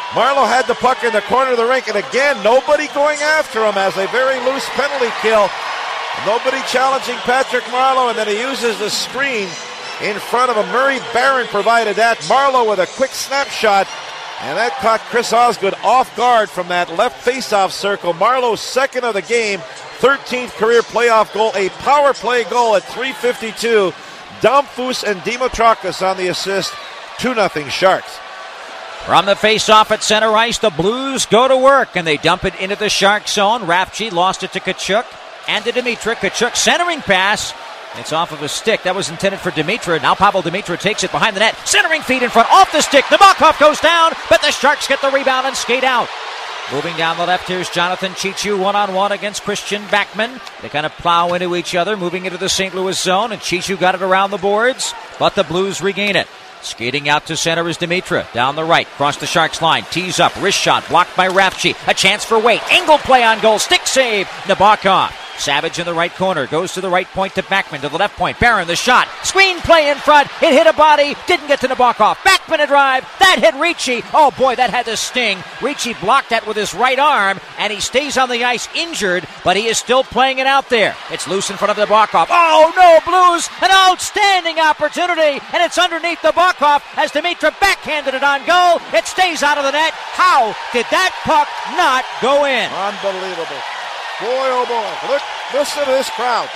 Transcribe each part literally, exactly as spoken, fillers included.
Marleau had the puck in the corner of the rink, and again, nobody going after him as a very loose penalty kill. Nobody challenging Patrick Marleau, and then he uses the screen in front of him. Murray Barron provided that. Marleau with a quick snapshot, and that caught Chris Osgood off guard from that left faceoff circle. Marleau's second of the game, thirteenth career playoff goal, a power play goal at three fifty-two. Damphousse and Dimitrakis on the assist, two nothing Sharks. From the face-off at center ice, the Blues go to work, and they dump it into the Shark zone. Rafchi lost it to Tkachuk and to Dimitra. Tkachuk centering pass. It's off of a stick. That was intended for Dimitra. Now Pavel Dimitra takes it behind the net. Centering feed in front, off the stick. Nabokov goes down, but the Sharks get the rebound and skate out. Moving down the left, here's Jonathan Cheechoo one-on-one against Christian Backman. They kind of plow into each other, moving into the Saint Louis zone, and Cheechoo got it around the boards, but the Blues regain it. Skating out to center is Dimitra. Down the right, cross the Sharks line, tees up, wrist shot, blocked by Rafchi. A chance for Waite. Angle play on goal, stick save, Nabokov. Savage in the right corner, goes to the right point to Backman, to the left point. Barron, the shot, screen play in front, it hit a body, didn't get to Nabokov. Backman a drive, that hit Ricci. Oh boy, that had to sting. Ricci blocked that with his right arm, and he stays on the ice injured, but he is still playing it out there. It's loose in front of Nabokov. Oh no, Blues, an outstanding opportunity, and it's underneath Nabokov as Dimitra backhanded it on goal. It stays out of the net. How did that puck not go in? Unbelievable. Boy, oh boy, look, listen to this crowd.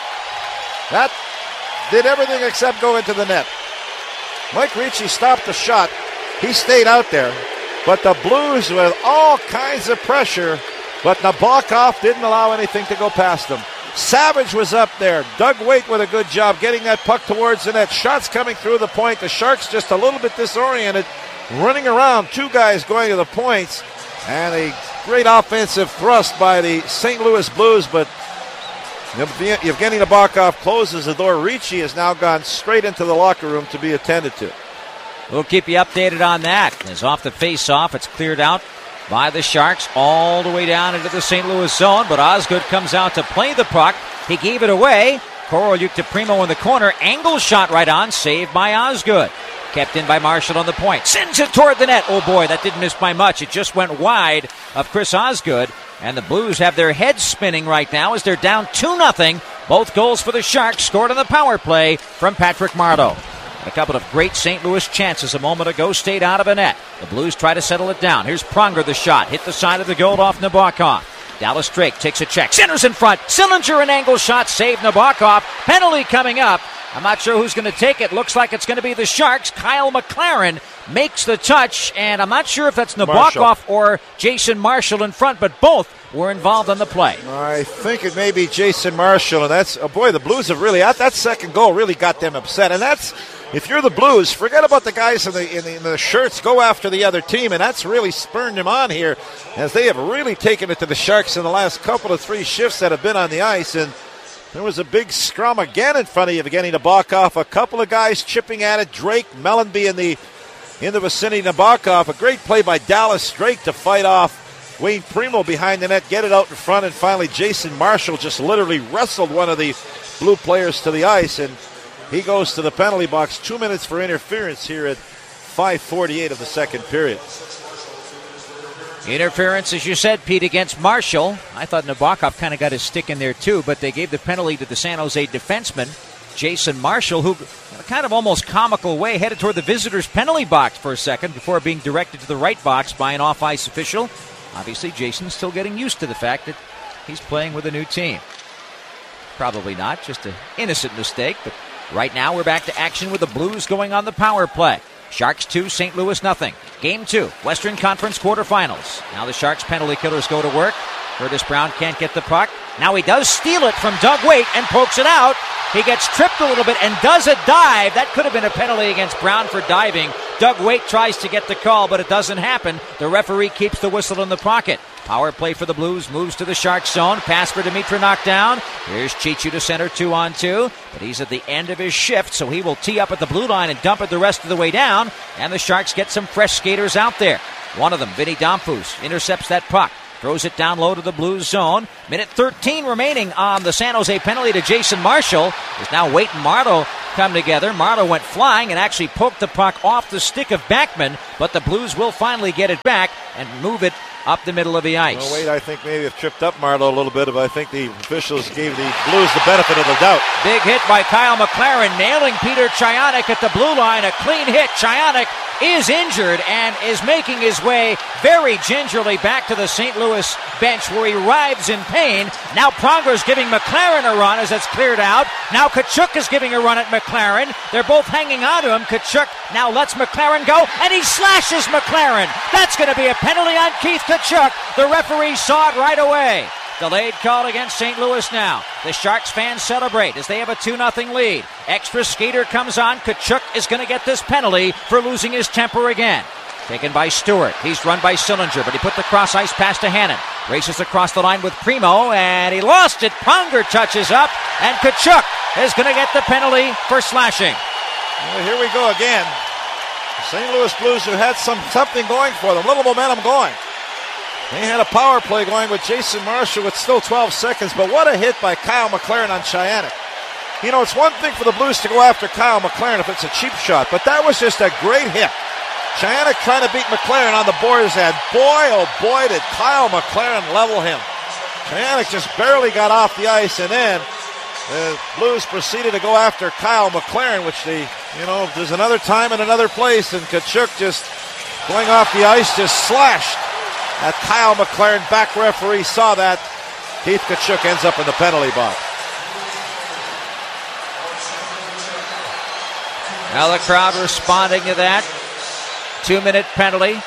That did everything except go into the net. Mike Ricci stopped the shot. He stayed out there. But the Blues with all kinds of pressure, but Nabokov didn't allow anything to go past them. Savage was up there. Doug Waite with a good job getting that puck towards the net. Shots coming through the point. The Sharks just a little bit disoriented, running around. Two guys going to the points. And a great offensive thrust by the Saint Louis Blues, but Evgeny Nabokov closes the door. Ricci has now gone straight into the locker room to be attended to. We'll keep you updated on that. As off the face-off, it's cleared out by the Sharks all the way down into the Saint Louis zone, but Osgood comes out to play the puck. He gave it away. Korolyuk to Primo in the corner. Angle shot right on, saved by Osgood. Kept in by Marshall on the point. Sends it toward the net. Oh boy, that didn't miss by much. It just went wide of Chris Osgood. And the Blues have their heads spinning right now as they're down two nothing. Both goals for the Sharks scored on the power play from Patrick Marleau. A couple of great Saint Louis chances a moment ago stayed out of the net. The Blues try to settle it down. Here's Pronger, the shot. Hit the side of the goal off Nabokov. Dallas Drake takes a check. Centers in front. Sillinger, an angle shot. Saved Nabokov. Penalty coming up. I'm not sure who's going to take it. Looks like it's going to be the Sharks. Kyle McLaren makes the touch, and I'm not sure if that's Nabokov or Jason Marshall in front, but both were involved on the play. I think it may be Jason Marshall, and that's, oh boy, the Blues have really, that second goal really got them upset, and that's, if you're the Blues, forget about the guys in the, in the, in the shirts, go after the other team, and that's really spurred them on here, as they have really taken it to the Sharks in the last couple of three shifts that have been on the ice, and there was a big scrum again in front of Evgeny Nabokov. A couple of guys chipping at it. Drake, Mellanby in the in the vicinity. Nabokov, a great play by Dallas Drake to fight off Wayne Primo behind the net, get it out in front, and finally Jason Marshall just literally wrestled one of the Blue players to the ice, and he goes to the penalty box. Two minutes for interference here at five forty-eight of the second period. Interference, as you said, Pete, against Marshall. I thought Nabokov kind of got his stick in there too, but they gave the penalty to the San Jose defenseman, Jason Marshall, who in a kind of almost comical way headed toward the visitors' penalty box for a second before being directed to the right box by an off-ice official. Obviously, Jason's still getting used to the fact that he's playing with a new team. Probably not, just an innocent mistake, but right now we're back to action with the Blues going on the power play. Sharks two, Saint Louis nothing. Game two, Western Conference quarterfinals. Now the Sharks penalty killers go to work. Curtis Brown can't get the puck. Now he does steal it from Doug Waite and pokes it out. He gets tripped a little bit and does a dive. That could have been a penalty against Brown for diving. Doug Waite tries to get the call, but it doesn't happen. The referee keeps the whistle in the pocket. Power play for the Blues, moves to the Sharks zone. Pass for Dimitra knocked down. Here's Cheechoo to center, two on two. But he's at the end of his shift, so he will tee up at the blue line and dump it the rest of the way down. And the Sharks get some fresh skaters out there. One of them, Vinny Damphousse, intercepts that puck. Throws it down low to the Blues zone. Minute thirteen remaining on the San Jose penalty to Jason Marshall. Is now Waite and Marleau come together. Marleau went flying and actually poked the puck off the stick of Backman, but the Blues will finally get it back and move it up the middle of the ice. Well, Wade, I think maybe have tripped up Marleau a little bit, but I think the officials gave the Blues the benefit of the doubt. Big hit by Kyle McLaren, nailing Peter Chionik at the blue line. A clean hit. Chionik is injured and is making his way very gingerly back to the Saint Louis bench, where he writhes in pain. Now Pronger's giving McLaren a run as it's cleared out. Now Tkachuk is giving a run at McLaren. They're both hanging on to him. Tkachuk now lets McLaren go, and he slashes McLaren. That's going to be a penalty on Keith Tkachuk. The referee saw it right away. Delayed call against Saint Louis now. The Sharks fans celebrate as they have a two nothing lead. Extra skater comes on. Tkachuk is going to get this penalty for losing his temper again. Taken by Stewart. He's run by Sillinger, but he put the cross ice pass to Hannon. Races across the line with Primo, and he lost it. Pronger touches up, and Tkachuk is going to get the penalty for slashing. Well, here we go again. The Saint Louis Blues have had some something going for them. A little momentum going. They had a power play going with Jason Marshall with still twelve seconds, but what a hit by Kyle McLaren on Chionik. You know, it's one thing for the Blues to go after Kyle McLaren if it's a cheap shot, but that was just a great hit. Chionik trying to beat McLaren on the boards, and boy, oh boy, did Kyle McLaren level him. Chionik just barely got off the ice, and then the Blues proceeded to go after Kyle McLaren, which they, you know, there's another time and another place, and Tkachuk just going off the ice, just slashed at Kyle McLaren. Back referee saw that. Keith Tkachuk ends up in the penalty box. Now the crowd responding to that. Two-minute penalty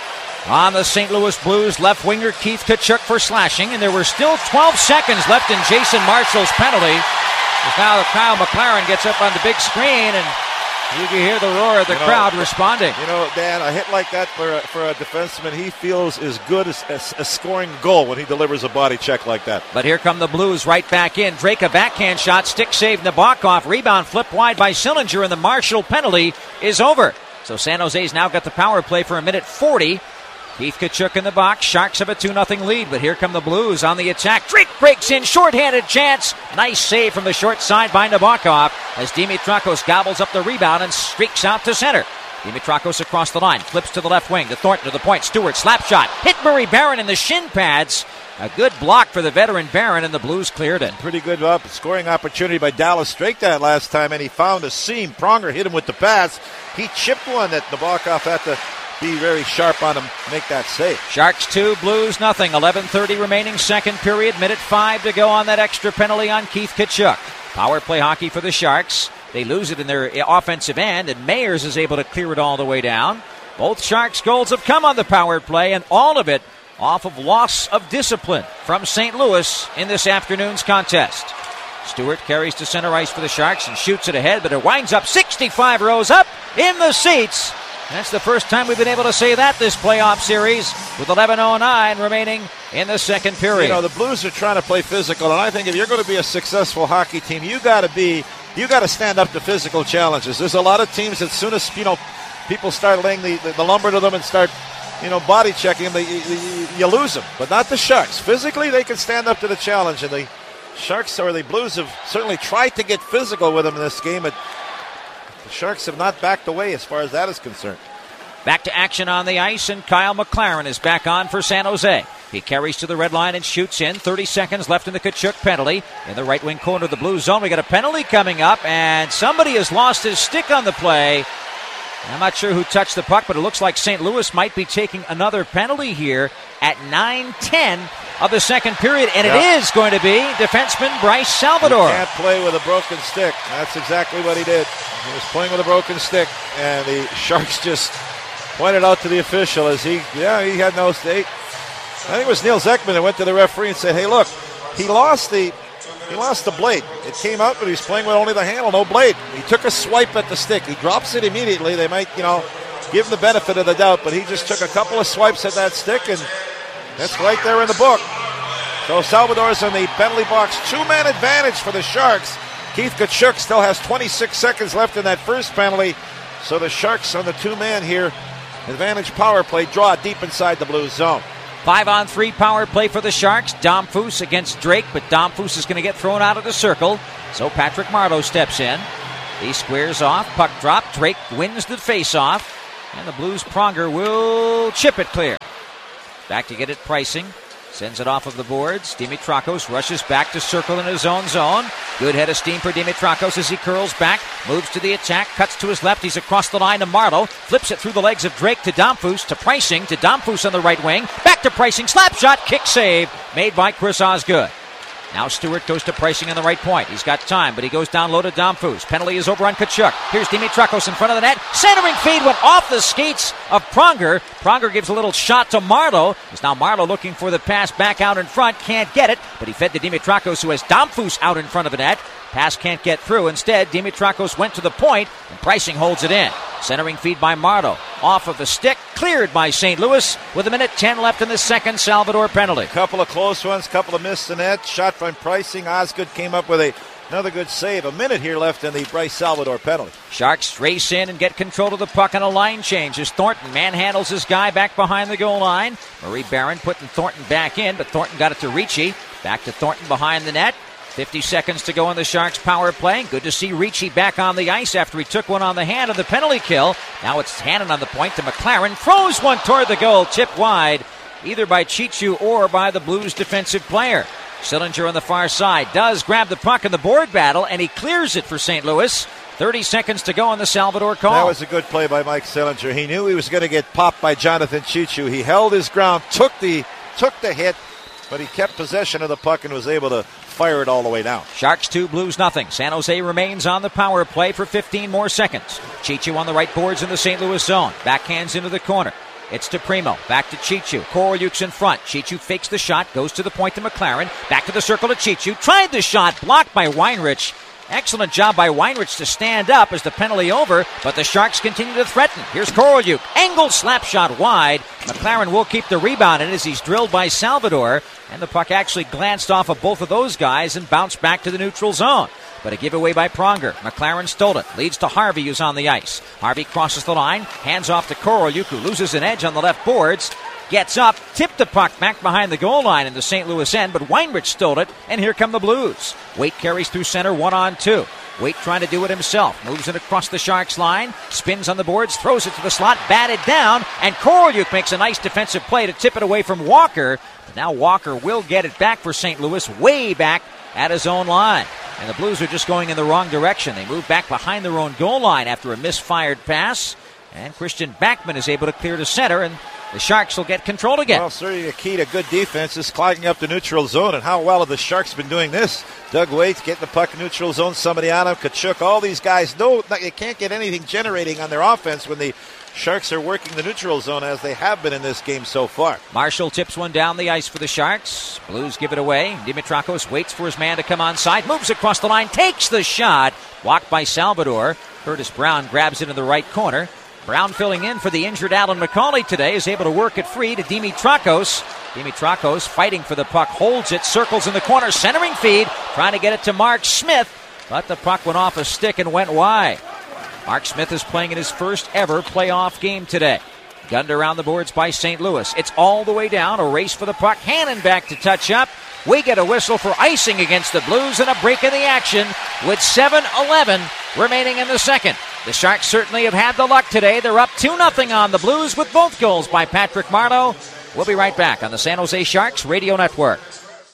on the Saint Louis Blues left winger Keith Tkachuk for slashing, and there were still twelve seconds left in Jason Marshall's penalty. As now Kyle McLaren gets up on the big screen, and you can hear the roar of the you know, crowd responding. You know, Dan, a hit like that for a, for a defenseman, he feels as good as, as, as scoring a goal when he delivers a body check like that. But here come the Blues right back in. Drake, a backhand shot, stick save Nabokov, rebound flipped wide by Sillinger, and the Marshall penalty is over. So San Jose's now got the power play for a minute forty. Keith Tkachuk in the box. Sharks have a two nothing lead, but here come the Blues on the attack. Drake breaks in, shorthanded chance. Nice save from the short side by Nabokov as Dimitrakos gobbles up the rebound and streaks out to center. Dimitrakos across the line, flips to the left wing, to Thornton to the point. Stewart, slap shot, hit Murray Barron in the shin pads. A good block for the veteran Barron, and the Blues cleared it. Pretty good up scoring opportunity by Dallas Drake that last time, and he found a seam. Pronger hit him with the pass. He chipped one that Nabokov had to be very sharp on him, make that save. Sharks two, Blues nothing. eleven thirty remaining second period. Minute five to go on that extra penalty on Keith Tkachuk. Power play hockey for the Sharks. They lose it in their offensive end, and Mayers is able to clear it all the way down. Both Sharks goals have come on the power play, and all of it off of loss of discipline from Saint Louis in this afternoon's contest. Stewart carries to center ice for the Sharks and shoots it ahead, but it winds up sixty-five rows up in the seats. That's the first time we've been able to say that this playoff series, with eleven oh nine remaining in the second period. You know, the Blues are trying to play physical, and I think if you're going to be a successful hockey team, you got to be, you got to stand up to physical challenges. There's a lot of teams that as soon as, you know, people start laying the, the, the lumber to them and start, you know, body checking them, they, you, you lose them. But not the Sharks. Physically, they can stand up to the challenge, and the Sharks or the Blues have certainly tried to get physical with them in this game, but the Sharks have not backed away as far as that is concerned. Back to action on the ice, and Kyle McLaren is back on for San Jose. He carries to the red line and shoots in. thirty seconds left in the Tkachuk penalty. In the right wing corner of the Blue zone, we got a penalty coming up, and somebody has lost his stick on the play. I'm not sure who touched the puck, but it looks like Saint Louis might be taking another penalty here at nine ten of the second period, and yep. It is going to be defenseman Bryce Salvador. He can't play with a broken stick. That's exactly what he did. He was playing with a broken stick, and the Sharks just pointed out to the official as he, yeah, he had no stake. I think it was Neil Zekman that went to the referee and said, hey, look, he lost the he lost the blade. It came out, but he's playing with only the handle, no blade. He took a swipe at the stick. He drops it immediately. They might, you know, give him the benefit of the doubt, but he just took a couple of swipes at that stick, and that's right there in the book. So Salvador's in the penalty box. Two-man advantage for the Sharks. Keith Tkachuk still has twenty-six seconds left in that first penalty. So the Sharks on the two-man here. Advantage power play, draw deep inside the Blues zone. Five on three power play for the Sharks. Domfus against Drake, but Domfus is going to get thrown out of the circle. So Patrick Marleau steps in. He squares off. Puck drop. Drake wins the face-off. And the Blues' Pronger will chip it clear. Back to get it Pricing. Sends it off of the boards. Dimitrakos rushes back to circle in his own zone. Good head of steam for Dimitrakos as he curls back. Moves to the attack. Cuts to his left. He's across the line to Marleau. Flips it through the legs of Drake to Domfus. To Pricing. To Domfus on the right wing. Back to Pricing. Slap shot. Kick save. Made by Chris Osgood. Now Stewart goes to Pricing on the right point. He's got time, but he goes down low to Domfus. Penalty is over on Tkachuk. Here's Dimitrakos in front of the net. Centering feed went off the skates of Pronger. Pronger gives a little shot to Marleau. It's now Marleau looking for the pass back out in front. Can't get it, but he fed to Dimitrakos, who has Domfus out in front of the net. Pass can't get through. Instead, Dimitrakos went to the point, and Pricing holds it in. Centering feed by Marleau. Off of the stick, cleared by Saint Louis. With a minute ten left in the second, Salvador penalty. Couple of close ones, couple of missed the net. Shot from Pricing. Osgood came up with a, another good save. A minute here left in the Bryce Salvador penalty. Sharks race in and get control of the puck on a line change as Thornton manhandles his guy back behind the goal line. Marie Barron putting Thornton back in, but Thornton got it to Ricci. Back to Thornton behind the net. fifty seconds to go in the Sharks' power play. Good to see Ricci back on the ice after he took one on the hand of the penalty kill. Now it's Hannon on the point to McLaren. Throws one toward the goal, tipped wide, either by Chichu or by the Blues defensive player. Sillinger on the far side does grab the puck in the board battle, and he clears it for Saint Louis. thirty seconds to go on the Salvador call. That was a good play by Mike Sillinger. He knew he was going to get popped by Jonathan Chichu. He held his ground, took the took the hit, but he kept possession of the puck and was able to fire it all the way down. Sharks two, Blues nothing. San Jose remains on the power play for fifteen more seconds. Chichu on the right boards in the Saint Louis zone. Backhands into the corner. It's to Primo. Back to Chichu. Korolyuk's in front. Chichu fakes the shot. Goes to the point to McLaren. Back to the circle to Chichu. Tried the shot. Blocked by Weinrich. Excellent job by Weinrich to stand up as the penalty over, but the Sharks continue to threaten. Here's Korolyuk. Angled slap shot wide. McLaren will keep the rebound in as he's drilled by Salvador, and the puck actually glanced off of both of those guys and bounced back to the neutral zone. But a giveaway by Pronger. McLaren stole it. Leads to Harvey, who's on the ice. Harvey crosses the line. Hands off to Korolyuk, who loses an edge on the left boards. Gets up, tipped the puck back behind the goal line in the Saint Louis end, but Weinrich stole it, and here come the Blues. Waite carries through center, one on two. Waite trying to do it himself. Moves it across the Sharks line, spins on the boards, throws it to the slot, batted down, and Korolyuk makes a nice defensive play to tip it away from Walker. But now Walker will get it back for Saint Louis, way back at his own line. And the Blues are just going in the wrong direction. They move back behind their own goal line after a misfired pass, and Christian Backman is able to clear to center, and the Sharks will get control again. Well, certainly the key to good defense is clogging up the neutral zone, and how well have the Sharks been doing this? Doug Waite getting the puck in neutral zone, somebody on him, Tkachuk, all these guys know they can't get anything generating on their offense when the Sharks are working the neutral zone as they have been in this game so far. Marshall tips one down the ice for the Sharks. Blues give it away. Dimitrakos waits for his man to come onside, moves across the line, takes the shot, blocked by Salvador. Curtis Brown grabs it in the right corner. Brown filling in for the injured Alan McCauley today is able to work it free to Dimitrakos. Dimitrakos fighting for the puck, holds it, circles in the corner, centering feed, trying to get it to Mark Smith, but the puck went off a stick and went wide. Mark Smith is playing in his first ever playoff game today. Gunned around the boards by Saint Louis. It's all the way down, a race for the puck. Hannon back to touch up. We get a whistle for icing against the Blues and a break in the action with seven eleven remaining in the second. The Sharks certainly have had the luck today. They're up two nothing on the Blues with both goals by Patrick Marleau. We'll be right back on the San Jose Sharks Radio Network.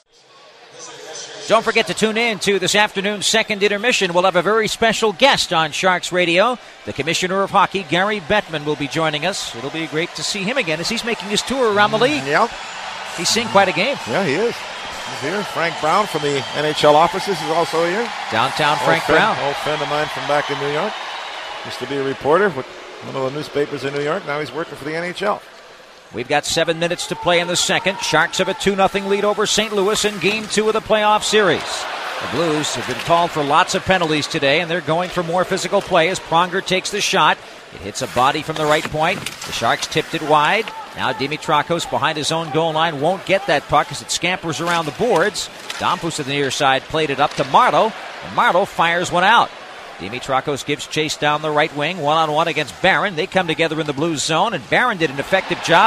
Don't forget to tune in to this afternoon's second intermission. We'll have a very special guest on Sharks Radio. The Commissioner of Hockey, Gary Bettman, will be joining us. It'll be great to see him again as he's making his tour around the league. Yep. He's seeing quite a game. Yeah, he is. He's here. Frank Brown from the N H L offices is also here. Downtown Frank old friend, Brown. Old friend of mine from back in New York. Used to be a reporter with one of the newspapers in New York. Now he's working for the N H L. We've got seven minutes to play in the second. Sharks have a two nothing lead over Saint Louis in game two of the playoff series. The Blues have been called for lots of penalties today, and they're going for more physical play as Pronger takes the shot. It hits a body from the right point. The Sharks tipped it wide. Now Dimitrakos behind his own goal line won't get that puck as it scampers around the boards. Domfus at the near side played it up to Marleau, and Marleau fires one out. Dimitrakos gives chase down the right wing, one-on-one against Barron. They come together in the Blues zone, and Barron did an effective job of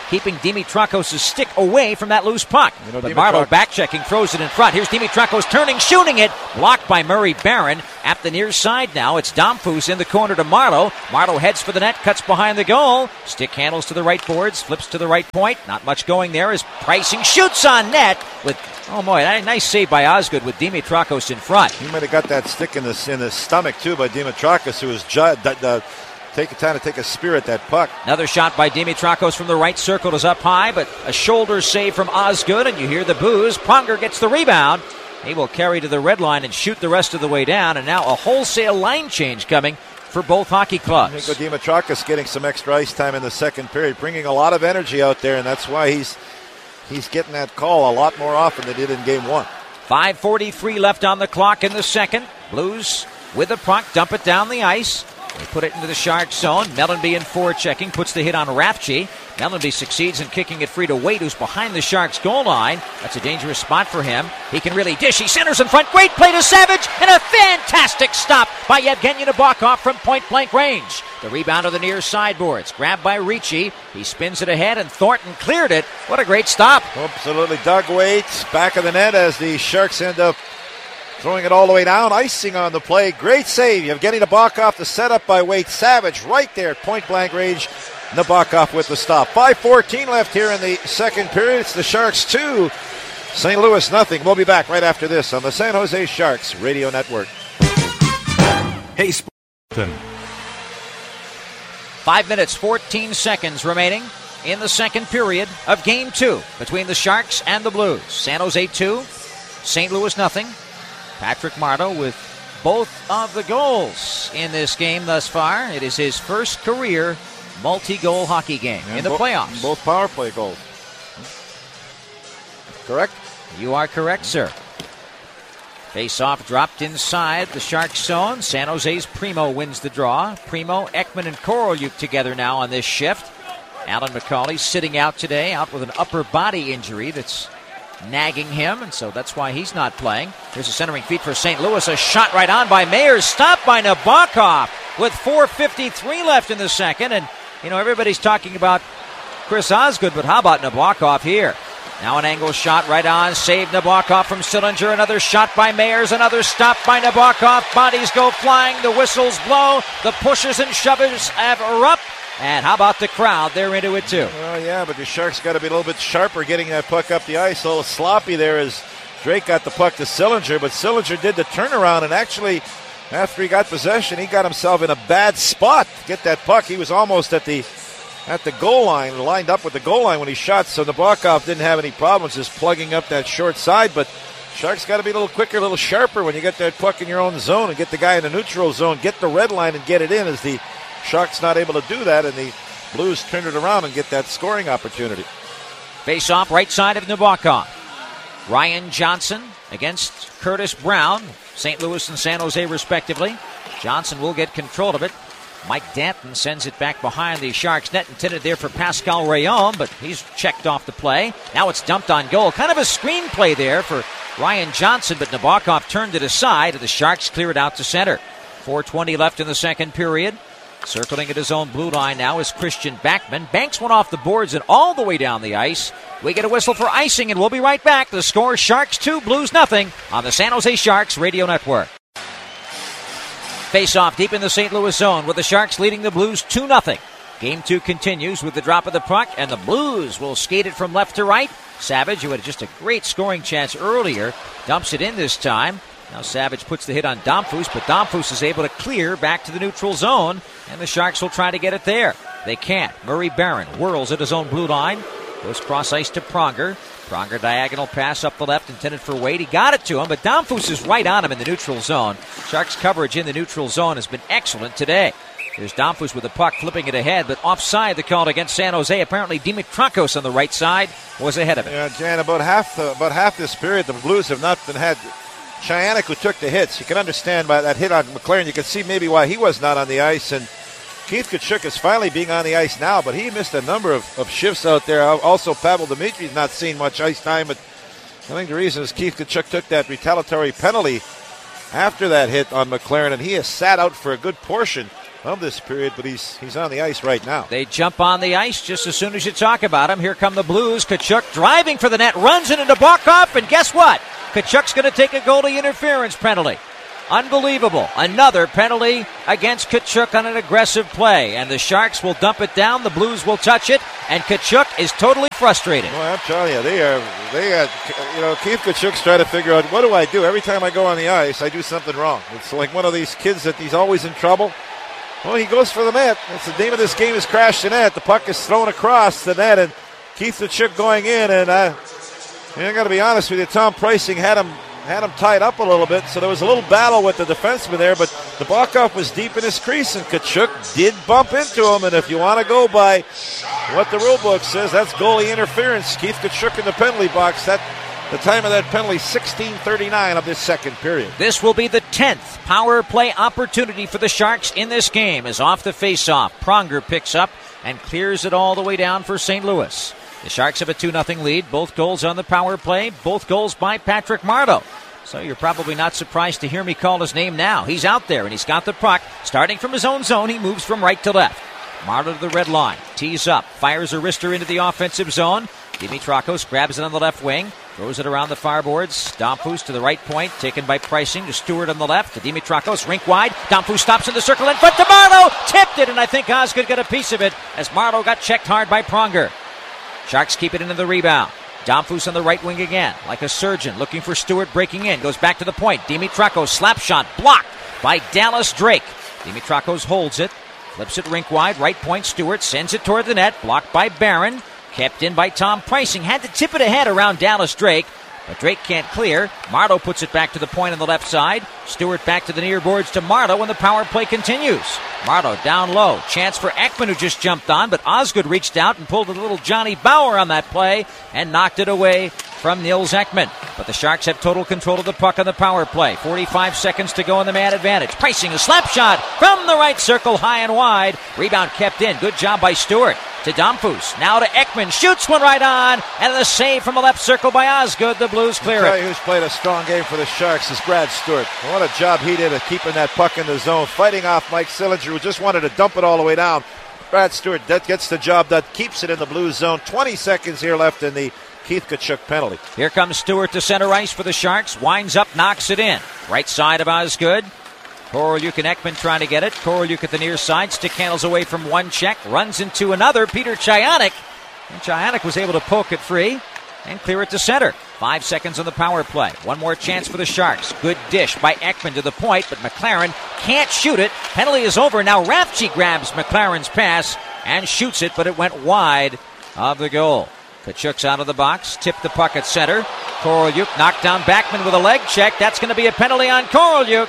keeping Dimitrakos' stick away from that loose puck. You know, but Dimitrak- Marleau back-checking, throws it in front. Here's Dimitrakos turning, shooting it. Blocked by Murray Barron. At the near side now, it's Domfus in the corner to Marleau. Marleau heads for the net, cuts behind the goal. Stick handles to the right boards, flips to the right point. Not much going there as Pricing shoots on net with, oh boy, nice save by Osgood with Dimitrakos in front. He might have got that stick in the, in the stomach, too, by Dimitrakos, who was ju- d- d- taking time to take a spear at that puck. Another shot by Dimitrakos from the right circle is up high, but a shoulder save from Osgood, and you hear the boos. Pronger gets the rebound. He will carry to the red line and shoot the rest of the way down, and now a wholesale line change coming for both hockey clubs. Nico Dimitrakos getting some extra ice time in the second period, bringing a lot of energy out there, and that's why he's he's getting that call a lot more often than he did in game one. five forty-three left on the clock in the second. Blues with the puck, dump it down the ice. They put it into the Sharks zone. Mellanby in forechecking, puts the hit on Rafchi. Mellanby succeeds in kicking it free to Wade, who's behind the Sharks goal line. That's a dangerous spot for him. He can really dish. He centers in front. Great play to Savage, and a fantastic stop by Yevgeny Nabokov from point-blank range. The rebound of the near sideboards, grabbed by Ricci. He spins it ahead, and Thornton cleared it. What a great stop. Absolutely. Doug Waits back of the net as the Sharks end up throwing it all the way down, icing on the play. Great save. Yevgeny Nabokov, the setup by Wade. Savage right there at point-blank range. Nabokov with the stop. five fourteen left here in the second period. It's the Sharks two, Saint Louis nothing. We'll be back right after this on the San Jose Sharks Radio Network. Hey, Sportington. Five minutes, fourteen seconds remaining in the second period of Game two between the Sharks and the Blues. San Jose two, Saint Louis nothing. Patrick Marleau with both of the goals in this game thus far. It is his first career multi-goal hockey game and in the bo- playoffs. Both power play goals. Correct? You are correct, sir. Face-off dropped inside the Sharks zone. San Jose's Primo wins the draw. Primo, Ekman, and Korolyuk together now on this shift. Alan McCauley sitting out today, out with an upper body injury that's nagging him, and so that's why he's not playing. Here's a centering feed for Saint Louis. A shot right on by Mayers, stopped by Nabokov with four fifty-three left in the second. And, you know, everybody's talking about Chris Osgood, but how about Nabokov here? Now an angle shot right on, saved Nabokov from Sillinger. Another shot by Mayers, another stop by Nabokov. Bodies go flying, the whistles blow, the pushers and shovers have erupt. And how about the crowd? They're into it too. Well, yeah, but the Sharks got to be a little bit sharper getting that puck up the ice. A little sloppy there as Drake got the puck to Sillinger, but Sillinger did the turnaround, and actually, after he got possession, he got himself in a bad spot to get that puck. He was almost at the at the goal line, lined up with the goal line when he shot, so Nabokov didn't have any problems just plugging up that short side, but Sharks got to be a little quicker, a little sharper when you get that puck in your own zone and get the guy in the neutral zone, get the red line and get it in, as the Sharks not able to do that, and the Blues turn it around and get that scoring opportunity. Face off right side of Nabokov. Ryan Johnson against Curtis Brown, Saint Louis and San Jose respectively. Johnson will get control of it. Mike Danton sends it back behind the Sharks net, intended there for Pascal Rayon, but he's checked off the play. Now it's dumped on goal. Kind of a screen play there for Ryan Johnson, but Nabokov turned it aside, and the Sharks clear it out to center. four twenty left in the second period. Circling at his own blue line now is Christian Backman. Banks one off the boards and all the way down the ice. We get a whistle for icing, and we'll be right back. The score, Sharks two, Blues nothing on the San Jose Sharks Radio Network. Face-off deep in the Saint Louis zone with the Sharks leading the Blues two nothing. Game two continues with the drop of the puck, and the Blues will skate it from left to right. Savage, who had just a great scoring chance earlier, dumps it in this time. Now Savage puts the hit on Domfus, but Domfus is able to clear back to the neutral zone, and the Sharks will try to get it there. They can't. Murray Barron whirls at his own blue line, goes cross ice to Pronger. Pronger diagonal pass up the left intended for Wade. He got it to him, but Domfus is right on him in the neutral zone. Sharks coverage in the neutral zone has been excellent today. There's Domfus with the puck, flipping it ahead, but offside the call against San Jose. Apparently Dimitrakos on the right side was ahead of it. Yeah, Jan, about half the, about half this period, the Blues have not been had Chyanek, who took the hits. You can understand by that hit on McLaren. You can see maybe why he was not on the ice. And Keith Tkachuk is finally being on the ice now, but he missed a number of, of shifts out there. Also, Pavel Dimitri's not seen much ice time, but I think the reason is Keith Tkachuk took that retaliatory penalty after that hit on McLaren, and he has sat out for a good portion of this period, but he's he's on the ice right now. They jump on the ice just as soon as you talk about him. Here come the Blues. Tkachuk driving for the net, runs it into Barkov, and guess what? Tkachuk's going to take a goalie interference penalty. Unbelievable. Another penalty against Tkachuk on an aggressive play. And the Sharks will dump it down. The Blues will touch it. And Tkachuk is totally frustrated. Well, I'm telling you, they are, they are, you know, Keith Tkachuk's trying to figure out, what do I do? Every time I go on the ice, I do something wrong. It's like one of these kids that he's always in trouble. Well, he goes for the net. That's the name of this game is crash the net. The puck is thrown across the net, and Keith Tkachuk going in. And uh, I got to be honest with you, Tom Preissing had him had him tied up a little bit, so there was a little battle with the defenseman there, but the Barkov was deep in his crease, and Tkachuk did bump into him, and if you want to go by what the rule book says, that's goalie interference. Keith Tkachuk in the penalty box. That the time of that penalty, sixteen thirty-nine of this second period. This will be the tenth power play opportunity for the Sharks in this game, as off the faceoff, Pronger picks up and clears it all the way down for Saint Louis. The Sharks have a two nothing lead. Both goals on the power play. Both goals by Patrick Marleau. So you're probably not surprised to hear me call his name now. He's out there, and he's got the puck. Starting from his own zone, he moves from right to left. Marleau to the red line. Tees up. Fires a wrister into the offensive zone. Dimitrakos grabs it on the left wing. Throws it around the far boards. Domfus to the right point. Taken by Preissing to Stewart on the left. To Dimitrakos. Rink wide. Domfus stops in the circle in front to Marleau. Tipped it, and I think Osgood got a piece of it as Marleau got checked hard by Pronger. Sharks keep it into the rebound. Domfus on the right wing again, like a surgeon, looking for Stewart, breaking in, goes back to the point. Dimitrakos, slap shot, blocked by Dallas Drake. Dimitrakos holds it, flips it rink wide, right point, Stewart sends it toward the net, blocked by Barron, kept in by Tom Preissing, had to tip it ahead around Dallas Drake, but Drake can't clear. Marleau puts it back to the point on the left side. Stewart back to the near boards to Marleau, and the power play continues. Marleau down low. Chance for Ekman, who just jumped on, but Osgood reached out and pulled a little Johnny Bauer on that play and knocked it away from Nils Ekman. But the Sharks have total control of the puck on the power play. forty-five seconds to go in the man advantage. Preissing a slap shot from the right circle, high and wide. Rebound kept in. Good job by Stewart. To Domfus. Now to Ekman. Shoots one right on. And the save from the left circle by Osgood. The Blues clear it. Who's played a strong game for the Sharks is Brad Stewart. What a job he did of keeping that puck in the zone, fighting off Mike Sillinger, who just wanted to dump it all the way down. Brad Stewart that gets the job done, keeps it in the Blues zone. twenty seconds here left in the Keith Tkachuk penalty. Here comes Stewart to center ice for the Sharks. Winds up, knocks it in. Right side of Osgood. Korolyuk and Ekman trying to get it. Korolyuk at the near side. Stick handles away from one check. Runs into another. Peter Chayanik. And Chayanik was able to poke it free and clear it to center. Five seconds on the power play. One more chance for the Sharks. Good dish by Ekman to the point, but McLaren can't shoot it. Penalty is over. Now Rafchi grabs McLaren's pass and shoots it, but it went wide of the goal. Tkachuk's out of the box. Tipped the puck at center. Korolyuk knocked down Backman with a leg check. That's going to be a penalty on Korolyuk.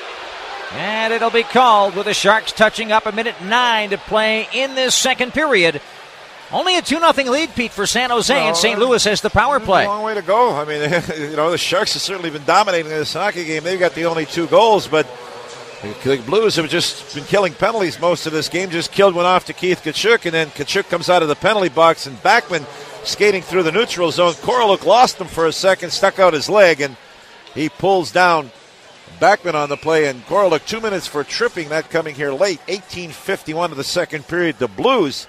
And it'll be called with the Sharks touching up a minute nine to play in this second period. Only a two nothing lead, Pete, for San Jose, no, and Saint Louis has the power play. A long way to go. I mean, you know, the Sharks have certainly been dominating this hockey game. They've got the only two goals, but the Blues have just been killing penalties most of this game. Just killed one off to Keith Tkachuk, and then Tkachuk comes out of the penalty box, and Backman skating through the neutral zone. Korolyuk lost him for a second, stuck out his leg, and he pulls down Backman on the play, and Korolyuk two minutes for tripping. That coming here late, eighteen fifty-one of the second period. The Blues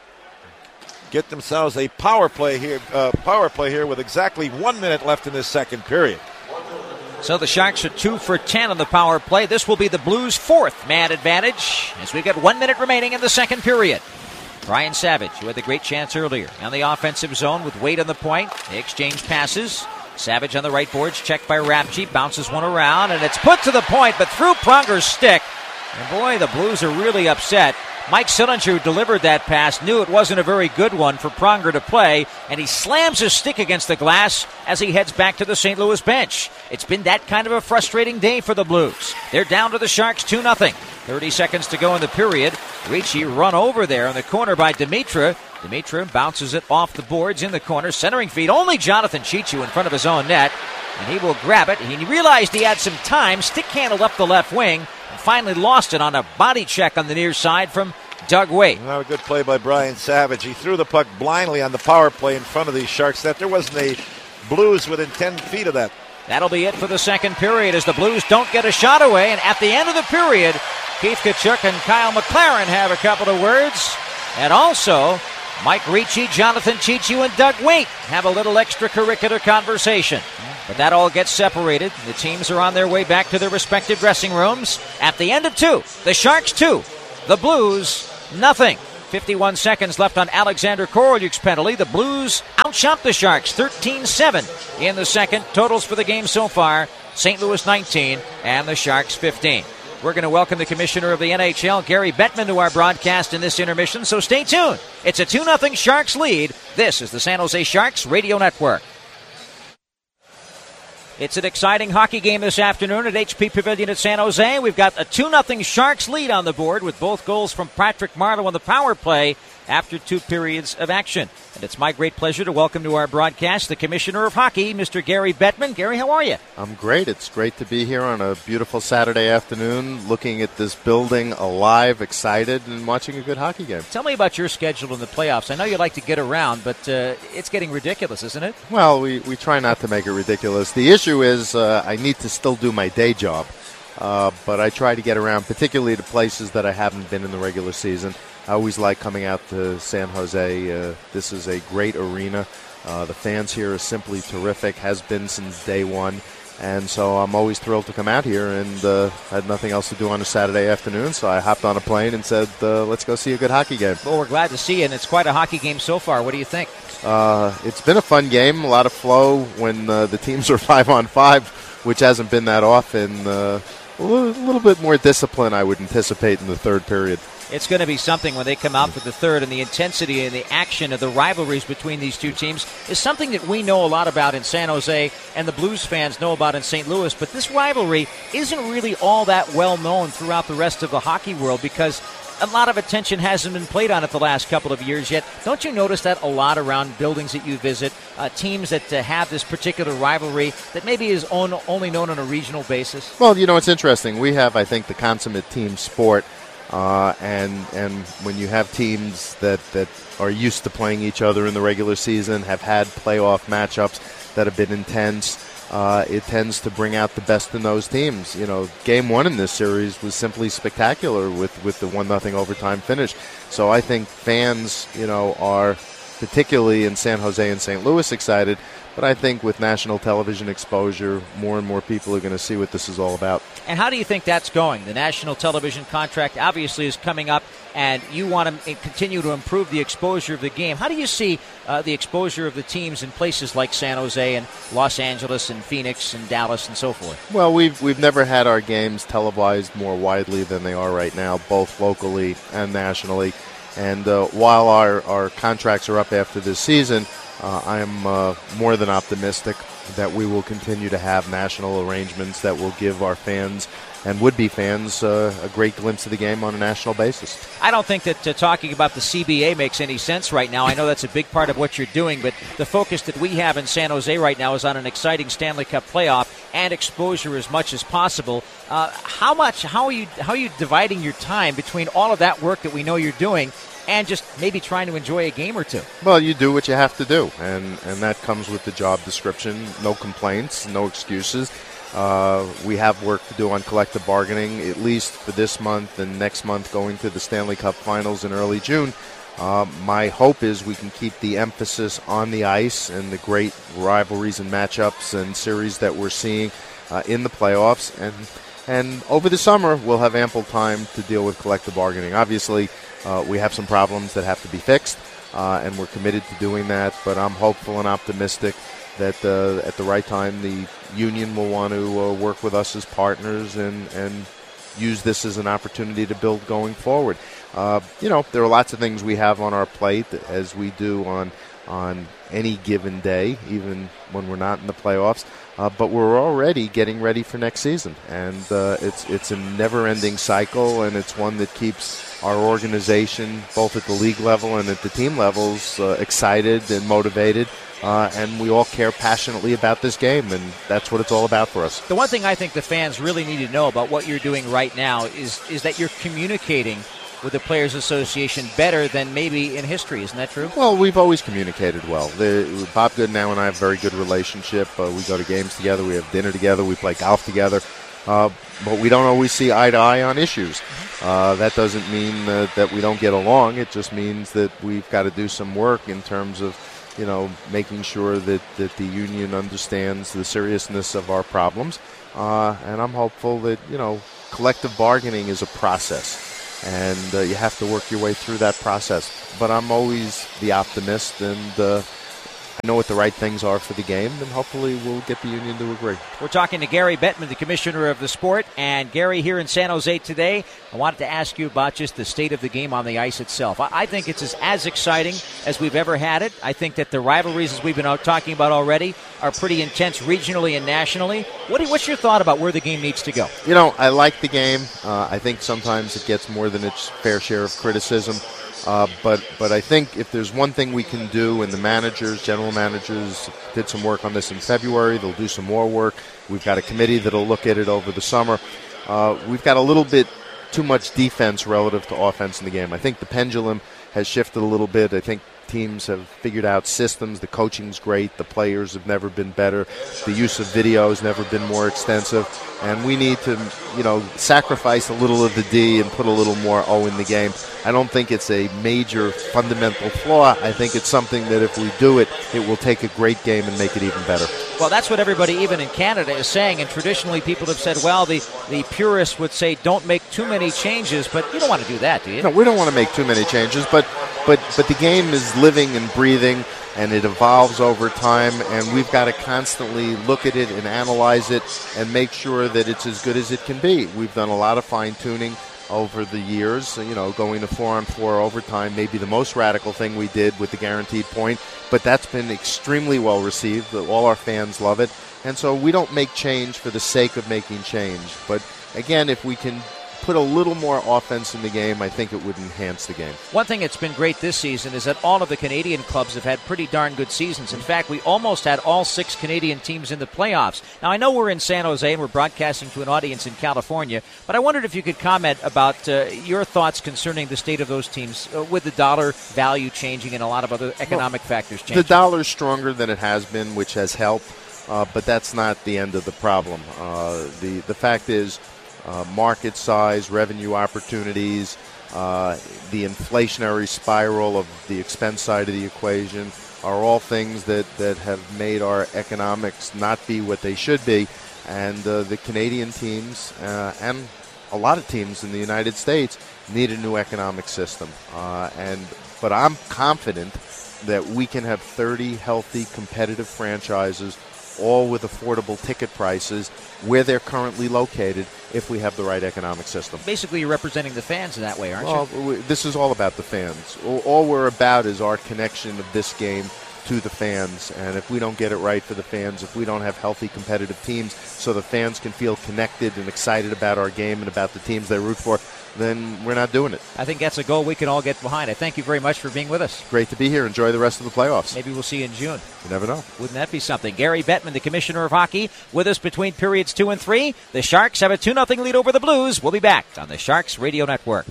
get themselves a power play here, uh, power play here with exactly one minute left in this second period. So the Sharks are two for ten on the power play. This will be the Blues' fourth man advantage as we get one minute remaining in the second period. Brian Savage, who had the great chance earlier, on the offensive zone with Wade on the point. They exchange passes. Savage on the right boards, checked by Rafchi, bounces one around, and it's put to the point, but through Pronger's stick. And boy, the Blues are really upset. Mike Sillinger, who delivered that pass, knew it wasn't a very good one for Pronger to play, and he slams his stick against the glass as he heads back to the Saint Louis bench. It's been that kind of a frustrating day for the Blues. They're down to the Sharks two nothing. thirty seconds to go in the period. Ricci run over there in the corner by Dimitra. Dimitra bounces it off the boards in the corner. Centering feed, only Jonathan Chichu in front of his own net, and he will grab it. He realized he had some time, stick handled up the left wing, and finally lost it on a body check on the near side from Doug Weight. Not a good play by Brian Savage. He threw the puck blindly on the power play in front of these Sharks. That there wasn't a Blues within ten feet of that. That'll be it for the second period as the Blues don't get a shot away, and at the end of the period, Keith Tkachuk and Kyle McLaren have a couple of words. And also, Mike Ricci, Jonathan Chichu, and Doug Waite have a little extracurricular conversation. But that all gets separated. The teams are on their way back to their respective dressing rooms. At the end of two, the Sharks two, the Blues nothing. fifty-one seconds left on Alexander Korolyuk's penalty. The Blues outshot the Sharks thirteen seven in the second. Totals for the game so far, Saint Louis nineteen and the Sharks fifteen. We're going to welcome the commissioner of the N H L, Gary Bettman, to our broadcast in this intermission, so stay tuned. It's a two nothing Sharks lead. This is the San Jose Sharks Radio Network. It's an exciting hockey game this afternoon at H P Pavilion at San Jose. We've got a two nothing Sharks lead on the board with both goals from Patrick Marleau on the power play after two periods of action. And it's my great pleasure to welcome to our broadcast the Commissioner of Hockey, Mister Gary Bettman. Gary, how are you? I'm great. It's great to be here on a beautiful Saturday afternoon, looking at this building alive, excited, and watching a good hockey game. Tell me about your schedule in the playoffs. I know you like to get around, but uh, it's getting ridiculous, isn't it? Well, we, we try not to make it ridiculous. The issue is uh, I need to still do my day job, uh, but I try to get around, particularly to places that I haven't been in the regular season. I always like coming out to San Jose. Uh, this is a great arena. Uh, the fans here are simply terrific, has been since day one. And so I'm always thrilled to come out here, and uh, had nothing else to do on a Saturday afternoon, so I hopped on a plane and said, uh, let's go see a good hockey game. Well, we're glad to see you, and it's quite a hockey game so far. What do you think? Uh, it's been a fun game, a lot of flow when uh, the teams are five on five, which hasn't been that often. Uh, a little, little bit more discipline, I would anticipate, in the third period. It's going to be something when they come out for the third, and the intensity and the action of the rivalries between these two teams is something that we know a lot about in San Jose and the Blues fans know about in Saint Louis. But this rivalry isn't really all that well known throughout the rest of the hockey world because a lot of attention hasn't been played on it the last couple of years yet. Don't you notice that a lot around buildings that you visit, uh, teams that uh, have this particular rivalry that maybe is on, only known on a regional basis? Well, you know, it's interesting. We have, I think, the consummate team sport. Uh, and and when you have teams that, that are used to playing each other in the regular season, have had playoff matchups that have been intense, uh, it tends to bring out the best in those teams. You know, game one in this series was simply spectacular with, with the one nothing overtime finish. So I think fans, you know, are particularly in San Jose and Saint Louis excited. But I think with national television exposure, more and more people are going to see what this is all about. And how do you think that's going? The national television contract obviously is coming up, and you want to continue to improve the exposure of the game. How do you see uh, the exposure of the teams in places like San Jose and Los Angeles and Phoenix and Dallas and so forth? Well, we've we've never had our games televised more widely than they are right now, both locally and nationally. And uh, while our, our contracts are up after this season, Uh, I am uh, more than optimistic that we will continue to have national arrangements that will give our fans and would-be fans uh, a great glimpse of the game on a national basis. I don't think that uh, talking about the C B A makes any sense right now. I know that's a big part of what you're doing, but the focus that we have in San Jose right now is on an exciting Stanley Cup playoff and exposure as much as possible. Uh, how much? How are you? How are you dividing your time between all of that work that we know you're doing and just maybe trying to enjoy a game or two? Well, you do what you have to do, and, and that comes with the job description. No complaints, no excuses. Uh, we have work to do on collective bargaining, at least for this month and next month going to the Stanley Cup Finals in early June. Uh, my hope is we can keep the emphasis on the ice and the great rivalries and matchups and series that we're seeing uh, in the playoffs. And, and over the summer, we'll have ample time to deal with collective bargaining. Obviously, Uh, we have some problems that have to be fixed, uh, and we're committed to doing that. But I'm hopeful and optimistic that uh, at the right time the union will want to uh, work with us as partners and, and use this as an opportunity to build going forward. Uh, you know, there are lots of things we have on our plate, as we do on on any given day, even when we're not in the playoffs. Uh, but we're already getting ready for next season, and uh, it's it's a never-ending cycle, and it's one that keeps our organization, both at the league level and at the team levels, uh, excited and motivated. Uh, and we all care passionately about this game, and that's what it's all about for us. The one thing I think the fans really need to know about what you're doing right now is is that you're communicating with the Players Association better than maybe in history. Isn't that true? Well, we've always communicated well. The, Bob Goodenow and I have a very good relationship. Uh, we go to games together. We have dinner together. We play golf together. uh, but we don't always see eye to eye on issues. Uh, that doesn't mean uh, that we don't get along. It just means that we've got to do some work in terms of, you know, making sure that, that the union understands the seriousness of our problems. Uh, and I'm hopeful that, you know, collective bargaining is a process, and uh, you have to work your way through that process. But I'm always the optimist, and uh, I know what the right things are for the game, and hopefully we'll get the union to agree. We're talking to Gary Bettman, the commissioner of the sport. And Gary, here in San Jose today, I wanted to ask you about just the state of the game on the ice itself. I think it's as, as exciting as we've ever had it. I think that the rivalries, as we've been out talking about already, are pretty intense regionally and nationally. What do, what's your thought about where the game needs to go? You know, I like the game. Uh, I think sometimes it gets more than its fair share of criticism. Uh, but but I think if there's one thing we can do, and the managers, general managers, did some work on this in February, they'll do some more work. We've got a committee that'll look at it over the summer. Uh, we've got a little bit too much defense relative to offense in the game. I think the pendulum has shifted a little bit. I think teams have figured out systems. The coaching's great. The players have never been better. The use of video has never been more extensive. And we need to, you know, sacrifice a little of the D and put a little more O in the game. I don't think it's a major fundamental flaw. I think it's something that if we do it, it will take a great game and make it even better. Well, that's what everybody, even in Canada, is saying. And traditionally, people have said, well, the, the purists would say don't make too many changes. But you don't want to do that, do you? No, we don't want to make too many changes. But, but, but the game is living and breathing, and it evolves over time, and we've got to constantly look at it and analyze it and make sure that it's as good as it can be. We've done a lot of fine-tuning over the years, you know, going to four-on-four overtime, maybe the most radical thing we did with the guaranteed point, but that's been extremely well received. All our fans love it, and so we don't make change for the sake of making change. But again, if we can put a little more offense in the game, I think it would enhance the game. One thing that's been great this season is that all of the Canadian clubs have had pretty darn good seasons. In fact, we almost had all six Canadian teams in the playoffs. Now, I know we're in San Jose and we're broadcasting to an audience in California, but I wondered if you could comment about uh, your thoughts concerning the state of those teams uh, with the dollar value changing and a lot of other economic well, factors changing. The dollar's stronger than it has been, which has helped, uh, but that's not the end of the problem. Uh, the, the fact is, Uh, market size, revenue opportunities, uh, the inflationary spiral of the expense side of the equation are all things that, that have made our economics not be what they should be. And uh, the Canadian teams uh, and a lot of teams in the United States need a new economic system. Uh, and but I'm confident that we can have thirty healthy, competitive franchises, all with affordable ticket prices where they're currently located if we have the right economic system. Basically, you're representing the fans in that way, aren't well, you? We, this is all about the fans. All, all we're about is our connection of this game to the fans. And if we don't get it right for the fans, if we don't have healthy, competitive teams so the fans can feel connected and excited about our game and about the teams they root for, then we're not doing it. I think that's a goal we can all get behind. I thank you very much for being with us. Great to be here. Enjoy the rest of the playoffs. Maybe we'll see you in June. You never know. Wouldn't that be something? Gary Bettman, the commissioner of hockey, with us between periods two and three. The Sharks have a two nothing lead over the Blues. We'll be back on the Sharks Radio Network.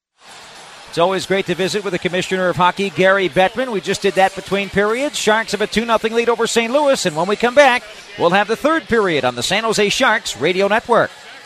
It's always great to visit with the commissioner of hockey, Gary Bettman. We just did that between periods. Sharks have a two nothing lead over Saint Louis, and when we come back, we'll have the third period on the San Jose Sharks Radio Network.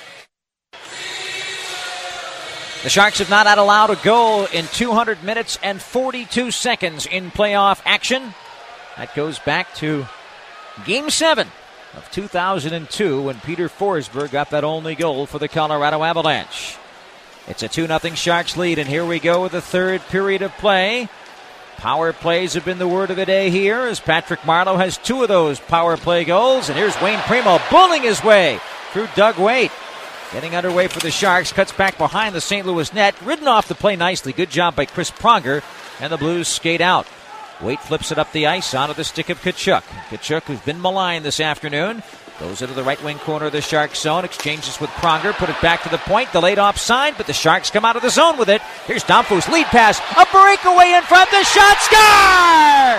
The Sharks have not had allowed a goal in two hundred minutes and forty-two seconds in playoff action. That goes back to Game seven of two thousand two when Peter Forsberg got that only goal for the Colorado Avalanche. It's a two nothing Sharks lead, and here we go with the third period of play. Power plays have been the word of the day here, as Patrick Marleau has two of those power play goals. And here's Wayne Primo bulling his way through Doug Weight. Getting underway for the Sharks, cuts back behind the Saint Louis net, ridden off the play nicely. Good job by Chris Pronger, and the Blues skate out. Weight flips it up the ice onto the stick of Tkachuk. Tkachuk, who's been maligned this afternoon, goes into the right wing corner of the Sharks zone, exchanges with Pronger, put it back to the point, delayed offside, but the Sharks come out of the zone with it. Here's Domfus, lead pass, a breakaway in front, the shot, score!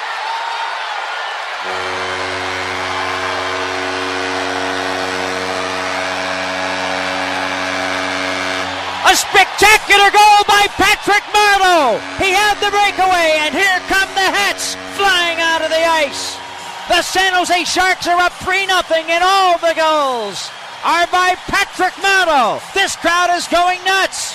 A spectacular goal by Patrick Marleau. He had the breakaway, and here come the Hats flying out of the ice. The San Jose Sharks are up three nothing in all the goals. are by Patrick Marleau. This crowd is going nuts.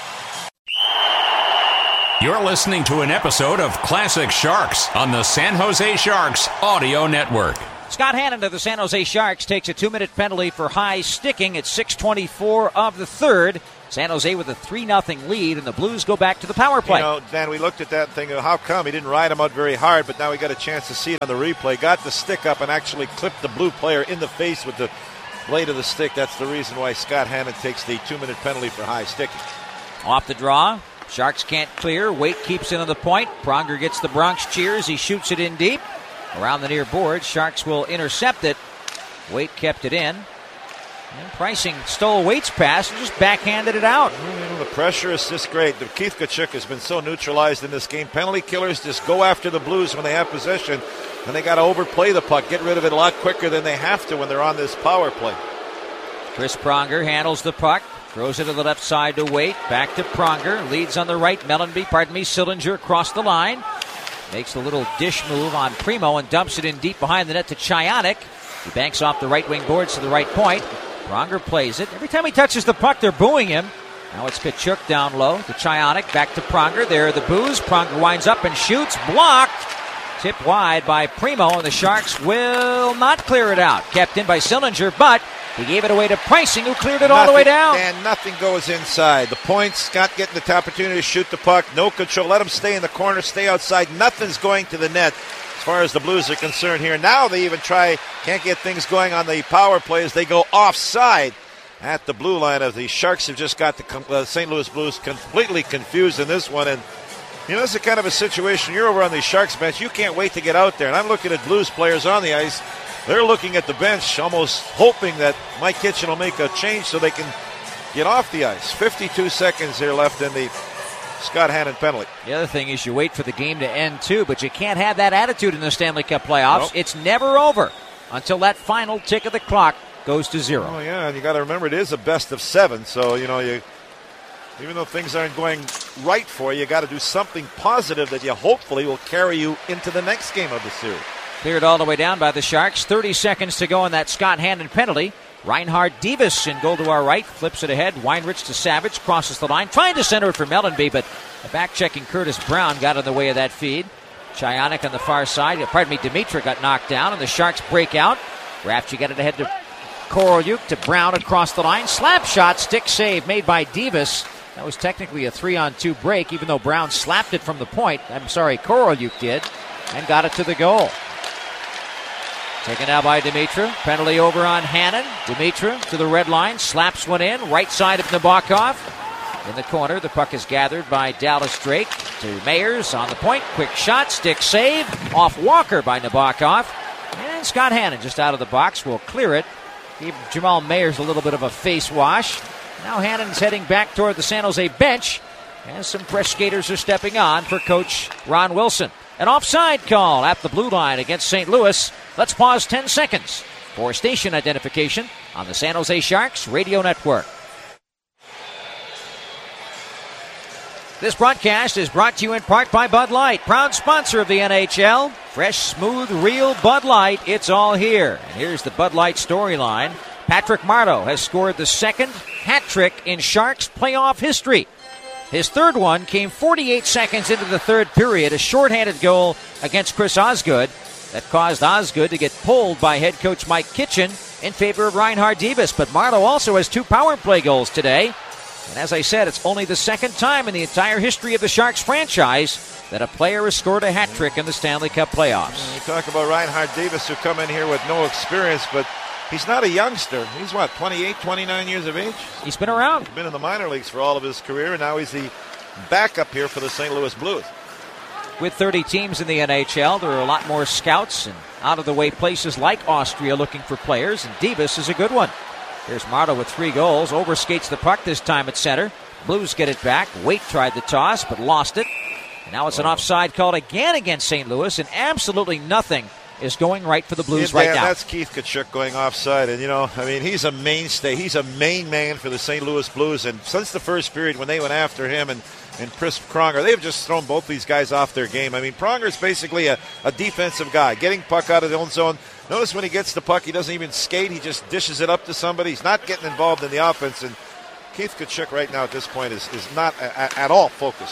You're listening to an episode of Classic Sharks on the San Jose Sharks Audio Network. Scott Hannon of the San Jose Sharks takes a two-minute penalty for high sticking at six twenty-four of the third. San Jose with a three nothing lead, and the Blues go back to the power play. You know, Dan, we looked at that and thinking, how come he didn't ride him out very hard, but now we got a chance to see it on the replay. Got the stick up and actually clipped the Blue player in the face with the blade of the stick. That's the reason why Scott Hannon takes the two-minute penalty for high sticking. Off the draw. Sharks can't clear. Waite keeps it on the point. Pronger gets the Bronx cheers. He shoots it in deep. Around the near board, Sharks will intercept it. Waite kept it in. And Preissing stole Waite's pass and just backhanded it out. Well, you know, the pressure is just great. Keith Tkachuk has been so neutralized in this game. Penalty killers just go after the Blues when they have possession, and they got to overplay the puck, get rid of it a lot quicker than they have to when they're on this power play. Chris Pronger handles the puck. Throws it to the left side to Waite. Back to Pronger. Leads on the right. Mellanby, pardon me, Sillinger across the line. Makes a little dish move on Primo and dumps it in deep behind the net to Chionik. He banks off the right wing boards to the right point. Pronger plays it. Every time he touches the puck, they're booing him. Now it's Tkachuk down low to Chionik. Back to Pronger. There are the boos. Pronger winds up and shoots. Blocked. Tipped wide by Primo, and the Sharks will not clear it out. Kept in by Sillinger, but he gave it away to Preissing, who cleared it nothing, all the way down. And nothing goes inside. The points, Scott getting the opportunity to shoot the puck. No control. Let him stay in the corner, stay outside. Nothing's going to the net as far as the Blues are concerned here. Now they even try, can't get things going on the power play as they go offside at the blue line. Of the Sharks have just got the uh, Saint Louis Blues completely confused in this one. And you know, this is kind of a situation. You're over on the Sharks bench. You can't wait to get out there. And I'm looking at Blues players on the ice. They're looking at the bench, almost hoping that Mike Kitchen will make a change so they can get off the ice. fifty-two seconds here left in the Scott Hannon penalty. The other thing is you wait for the game to end, too, but you can't have that attitude in the Stanley Cup playoffs. Nope. It's never over until that final tick of the clock goes to zero. Oh, yeah, and you got to remember it is a best of seven, so, you know, you even though things aren't going right for you, you got to do something positive that you hopefully will carry you into the next game of the series. Cleared all the way down by the Sharks. thirty seconds to go on that Scott Hannon penalty. Reinhard Davis in goal to our right. Flips it ahead. Weinrich to Savage. Crosses the line. Trying to center it for Mellanby, but the back-checking Curtis Brown got in the way of that feed. Chionik on the far side. Pardon me, Dimitra got knocked down, and the Sharks break out. Rafchi got it ahead to Korolyuk, to Brown across the line. Slap shot, stick save made by Davis. That was technically a three-on-two break, even though Brown slapped it from the point. I'm sorry, Korolyuk did, and got it to the goal. Taken now by Dimitra. Penalty over on Hannon. Dimitra to the red line. Slaps one in. Right side of Nabokov. In the corner, the puck is gathered by Dallas Drake. To Mayers on the point. Quick shot. Stick save. Off Walker by Nabokov. And Scott Hannon just out of the box will clear it. Gave Jamal Mayers a little bit of a face wash. Now Hannon's heading back toward the San Jose bench. And some fresh skaters are stepping on for Coach Ron Wilson. An offside call at the blue line against Saint Louis. Let's pause ten seconds for station identification on the San Jose Sharks Radio Network. This broadcast is brought to you in part by Bud Light, proud sponsor of the N H L. Fresh, smooth, real Bud Light, it's all here. And here's the Bud Light storyline. Patrick Marleau has scored the second hat trick in Sharks playoff history. His third one came forty-eight seconds into the third period, a shorthanded goal against Chris Osgood that caused Osgood to get pulled by head coach Mike Kitchen in favor of Reinhard Davis. But Marleau also has two power play goals today. And as I said, it's only the second time in the entire history of the Sharks franchise that a player has scored a hat trick in the Stanley Cup playoffs. You talk about Reinhard Davis, who come in here with no experience, but he's not a youngster. He's, what, twenty-eight, twenty-nine years of age? He's been around. He's been in the minor leagues for all of his career, and now he's the backup here for the Saint Louis Blues. With thirty teams in the N H L, there are a lot more scouts and out-of-the-way places like Austria looking for players, and Davis is a good one. Here's Marleau with three goals. Overskates the puck this time at center. Blues get it back. Waite tried the toss, but lost it. And now it's an offside called again against Saint Louis, and absolutely nothing is going right for the Blues yeah, right Dan, now. That's Keith Tkachuk going offside. And, you know, I mean, he's a mainstay. He's a main man for the Saint Louis Blues. And since the first period when they went after him and, and Chris Pronger, they've just thrown both these guys off their game. I mean, Pronger's basically a, a defensive guy, getting puck out of the own zone, Notice when he gets the puck, he doesn't even skate. He just dishes it up to somebody. He's not getting involved in the offense. And Keith Tkachuk right now at this point is, is not a, a, at all focused.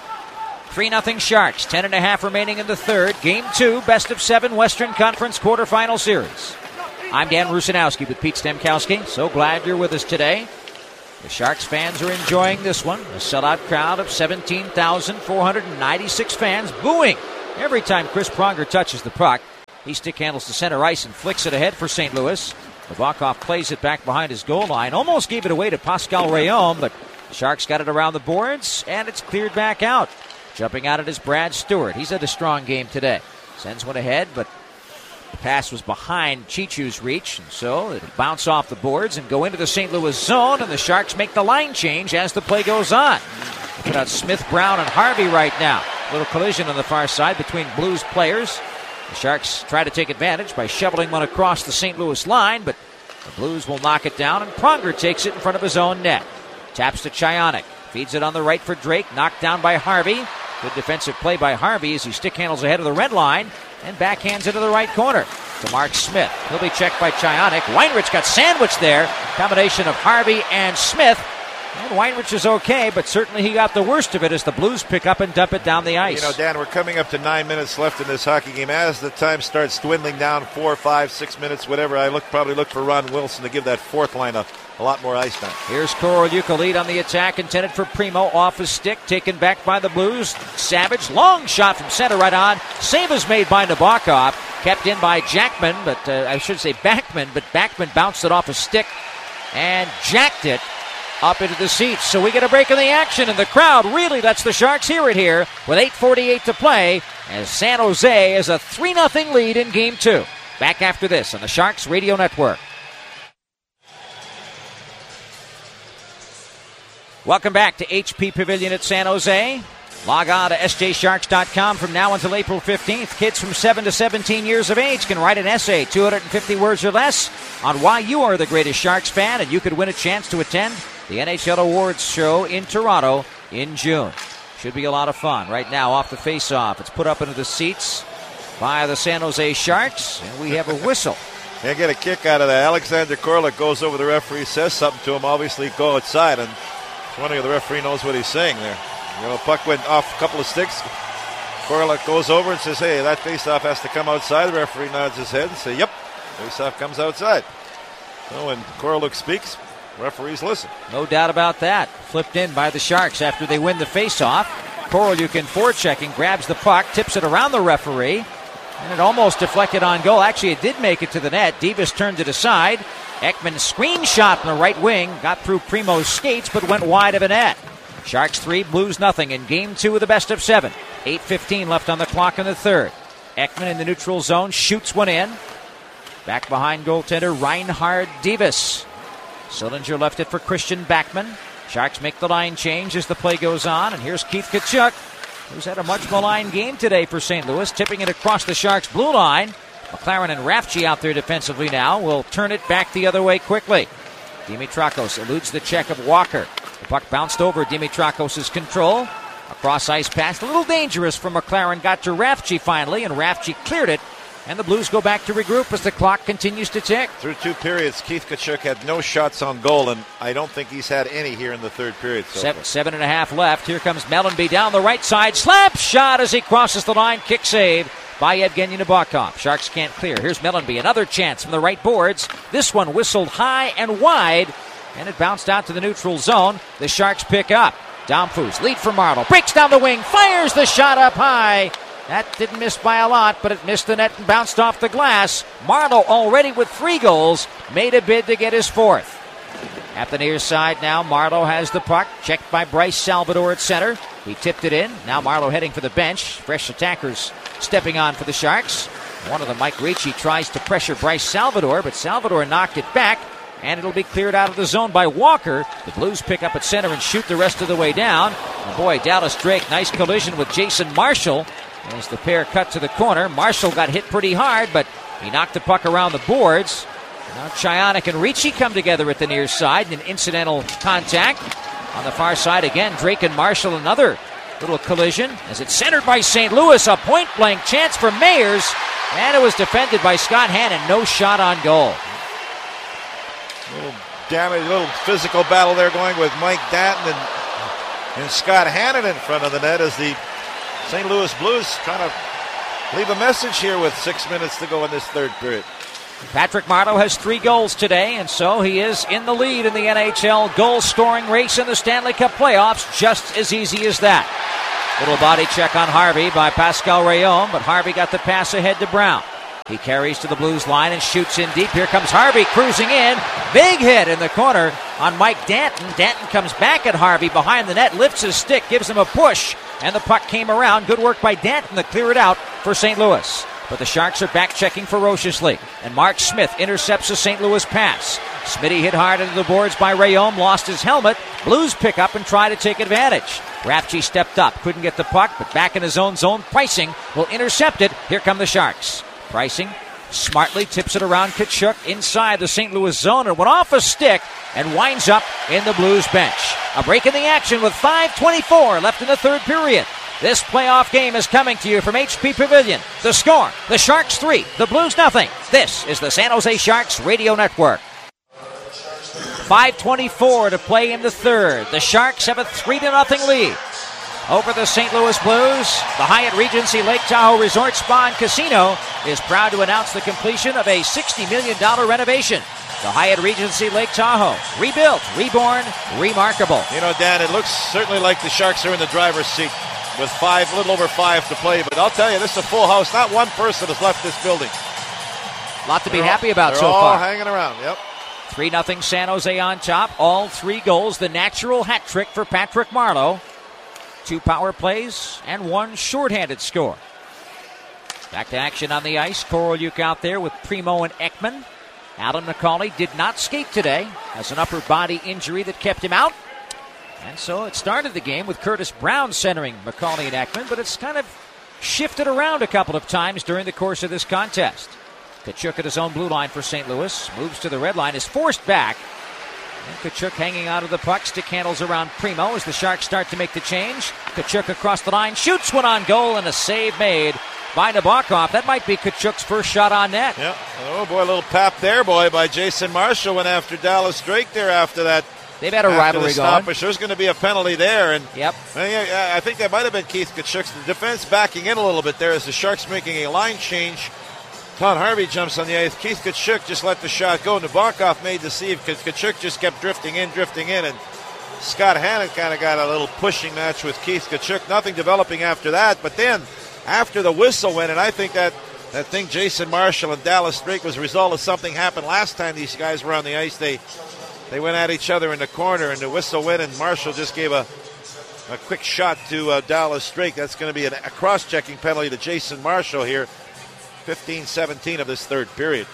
three nothing Sharks. Ten and a half remaining in the third. Game two, best of seven Western Conference quarterfinal series. I'm Dan Rusanowski with Pete Stemkowski. So glad you're with us today. The Sharks fans are enjoying this one. A sellout crowd of seventeen thousand four hundred ninety-six fans booing every time Chris Pronger touches the puck. He stick handles to center ice and flicks it ahead for Saint Louis. Nabokov plays it back behind his goal line. Almost gave it away to Pascal Rayom, but the Sharks got it around the boards, and it's cleared back out. Jumping out at is Brad Stewart. He's had a strong game today. Sends one ahead, but the pass was behind Chichu's reach, and so it'll bounce off the boards and go into the Saint Louis zone, and the Sharks make the line change as the play goes on. Look at Smith, Brown, and Harvey right now. Little collision on the far side between Blues players. The Sharks try to take advantage by shoveling one across the Saint Louis line, but the Blues will knock it down, and Pronger takes it in front of his own net. Taps to Chionik. Feeds it on the right for Drake. Knocked down by Harvey. Good defensive play by Harvey as he stick handles ahead of the red line and backhands into the right corner to Mark Smith. He'll be checked by Chionik. Weinrich got sandwiched there. Combination of Harvey and Smith. And Weinrich is okay, but certainly he got the worst of it as the Blues pick up and dump it down the ice. You know, Dan, we're coming up to nine minutes left in this hockey game. As the time starts dwindling down, four, five, six minutes, whatever, I look probably look for Ron Wilson to give that fourth line a, a lot more ice time. Here's Korolyuka lead on the attack, intended for Primo, off his stick, taken back by the Blues. Savage, long shot from center right on. Save is made by Nabokov, kept in by Jackman, but uh, I should say Backman, but Backman bounced it off his stick and jacked it up into the seats. So we get a break in the action, and the crowd really lets the Sharks hear it here with eight forty-eight to play as San Jose has a three nothing lead in Game two. Back after this on the Sharks Radio Network. Welcome back to H P Pavilion at San Jose. Log on to S J Sharks dot com from now until April fifteenth. Kids from seven to seventeen years of age can write an essay, two hundred fifty words or less, on why you are the greatest Sharks fan, and you could win a chance to attend the N H L Awards show in Toronto in June. Should be a lot of fun. Right now, off the face-off, it's put up into the seats by the San Jose Sharks, and we have a whistle. They get a kick out of that. Alexander Korlik goes over the referee, says something to him, obviously go outside, and I'm wondering if the referee knows what he's saying there. You know, puck went off a couple of sticks. Korlik goes over and says, hey, that face-off has to come outside. The referee nods his head and says, yep, face-off comes outside. So when Korlik speaks, referees listen. No doubt about that. Flipped in by the Sharks after they win the face-off. Korolyukin forechecking, grabs the puck, tips it around the referee, and it almost deflected on goal. Actually, it did make it to the net. Davis turned it aside. Ekman screen shot from the right wing, got through Primo's skates, but went wide of a net. Sharks three, Blues nothing in Game two of the best of seven. eight fifteen left on the clock in the third. Ekman in the neutral zone shoots one in. Back behind goaltender Reinhard Davis. Sillinger left it for Christian Backman. Sharks make the line change as the play goes on, and here's Keith Tkachuk, who's had a much maligned game today for Saint Louis, tipping it across the Sharks' blue line. McLaren and Rafchi out there defensively now will turn it back the other way quickly. Dimitrakos eludes the check of Walker. The puck bounced over Dimitrakos' control. A cross-ice pass, a little dangerous for McLaren, got to Rafchi finally, and Rafchi cleared it. And the Blues go back to regroup as the clock continues to tick. Through two periods, Keith Tkachuk had no shots on goal, and I don't think he's had any here in the third period. So seven, seven and a half left. Here comes Mellenby down the right side. Slap shot as he crosses the line. Kick save by Evgeny Nabokov. Sharks can't clear. Here's Mellenby. Another chance from the right boards. This one whistled high and wide, and it bounced out to the neutral zone. The Sharks pick up. Domfus, lead for Martel. Breaks down the wing. Fires the shot up high. That didn't miss by a lot, but it missed the net and bounced off the glass. Martel, already with three goals, made a bid to get his fourth. At the near side now, Martel has the puck, checked by Bryce Salvador at center. He tipped it in. Now Martel heading for the bench. Fresh attackers stepping on for the Sharks. One of them, Mike Ricci, tries to pressure Bryce Salvador, but Salvador knocked it back, and it'll be cleared out of the zone by Walker. The Blues pick up at center and shoot the rest of the way down. And boy, Dallas Drake, nice collision with Jason Marshall. As the pair cut to the corner, Marshall got hit pretty hard, but he knocked the puck around the boards. Now Chionik and Ricci come together at the near side in an incidental contact. On the far side again, Drake and Marshall, another little collision as it's centered by Saint Louis. A point-blank chance for Mayers, And it was defended by Scott Hannon. No shot on goal. Little damage, little physical battle there going with Mike Danton and, and Scott Hannon in front of the net as the Saint Louis Blues trying to leave a message here with six minutes to go in this third period. Patrick Marleau has three goals today, and so he is in the lead in the N H L goal-scoring race in the Stanley Cup playoffs. Just as easy as that. Little body check on Harvey by Pascal Rayom, but Harvey got the pass ahead to Brown. He carries to the Blues line and shoots in deep. Here comes Harvey cruising in. Big hit in the corner on Mike Danton. Danton comes back at Harvey behind the net, lifts his stick, gives him a push, and the puck came around. Good work by Danton to clear it out for Saint Louis. But the Sharks are back checking ferociously, and Mark Smith intercepts a Saint Louis pass. Smitty hit hard into the boards by Rayom, lost his helmet. Blues pick up and try to take advantage. Rafchi stepped up, couldn't get the puck, but back in his own zone. Pricing will intercept it. Here come the Sharks. Pricing smartly tips it around Tkachuk inside the Saint Louis zone and went off a stick and winds up in the Blues bench. A break in the action with five twenty-four left in the third period. This playoff game is coming to you from H P Pavilion. The score, the Sharks three, the Blues nothing. This is the San Jose Sharks Radio Network. five twenty-four to play in the third. The Sharks have a three to nothing lead over the Saint Louis Blues. The Hyatt Regency Lake Tahoe Resort Spa and Casino is proud to announce the completion of a sixty million dollars renovation. The Hyatt Regency Lake Tahoe, rebuilt, reborn, remarkable. You know, Dan, it looks certainly like the Sharks are in the driver's seat with five, little over five to play. But I'll tell you, this is a full house. Not one person has left this building. A lot to be they're happy all, about so all far. Hanging around, yep. three nothing San Jose on top. All three goals. The natural hat trick for Patrick Marleau. Two power plays and one shorthanded score. Back to action on the ice. Korolyuk out there with Primo and Ekman. Adam McCauley did not skate today. Has an upper body injury that kept him out. And so it started the game with Curtis Brown centering McCauley and Ekman, but it's kind of shifted around a couple of times during the course of this contest. Tkachuk at his own blue line for Saint Louis. Moves to the red line, is forced back. And Tkachuk hanging out of the puck. Stick handles around Primo as the Sharks start to make the change. Tkachuk across the line, shoots one on goal, and a save made by Nabokov. That might be Tkachuk's first shot on net. Yeah. Oh, boy, a little pap there, boy, by Jason Marshall went after Dallas Drake there after that. They've had a rivalry going. There's going to be a penalty there. And yep. I think that might have been Keith Tkachuk's. The defense backing in a little bit there as the Sharks making a line change. Todd Harvey jumps on the ice. Keith Tkachuk just let the shot go. Nabokov made the save because Tkachuk just kept drifting in, drifting in. And Scott Hannon kind of got a little pushing match with Keith Tkachuk. Nothing developing after that. But then after the whistle went, and I think that that thing Jason Marshall and Dallas Drake was a result of something happened last time these guys were on the ice. They they went at each other in the corner, and the whistle went, and Marshall just gave a a quick shot to uh, Dallas Drake. That's going to be an, a cross-checking penalty to Jason Marshall here. fifteen seventeen of this third period.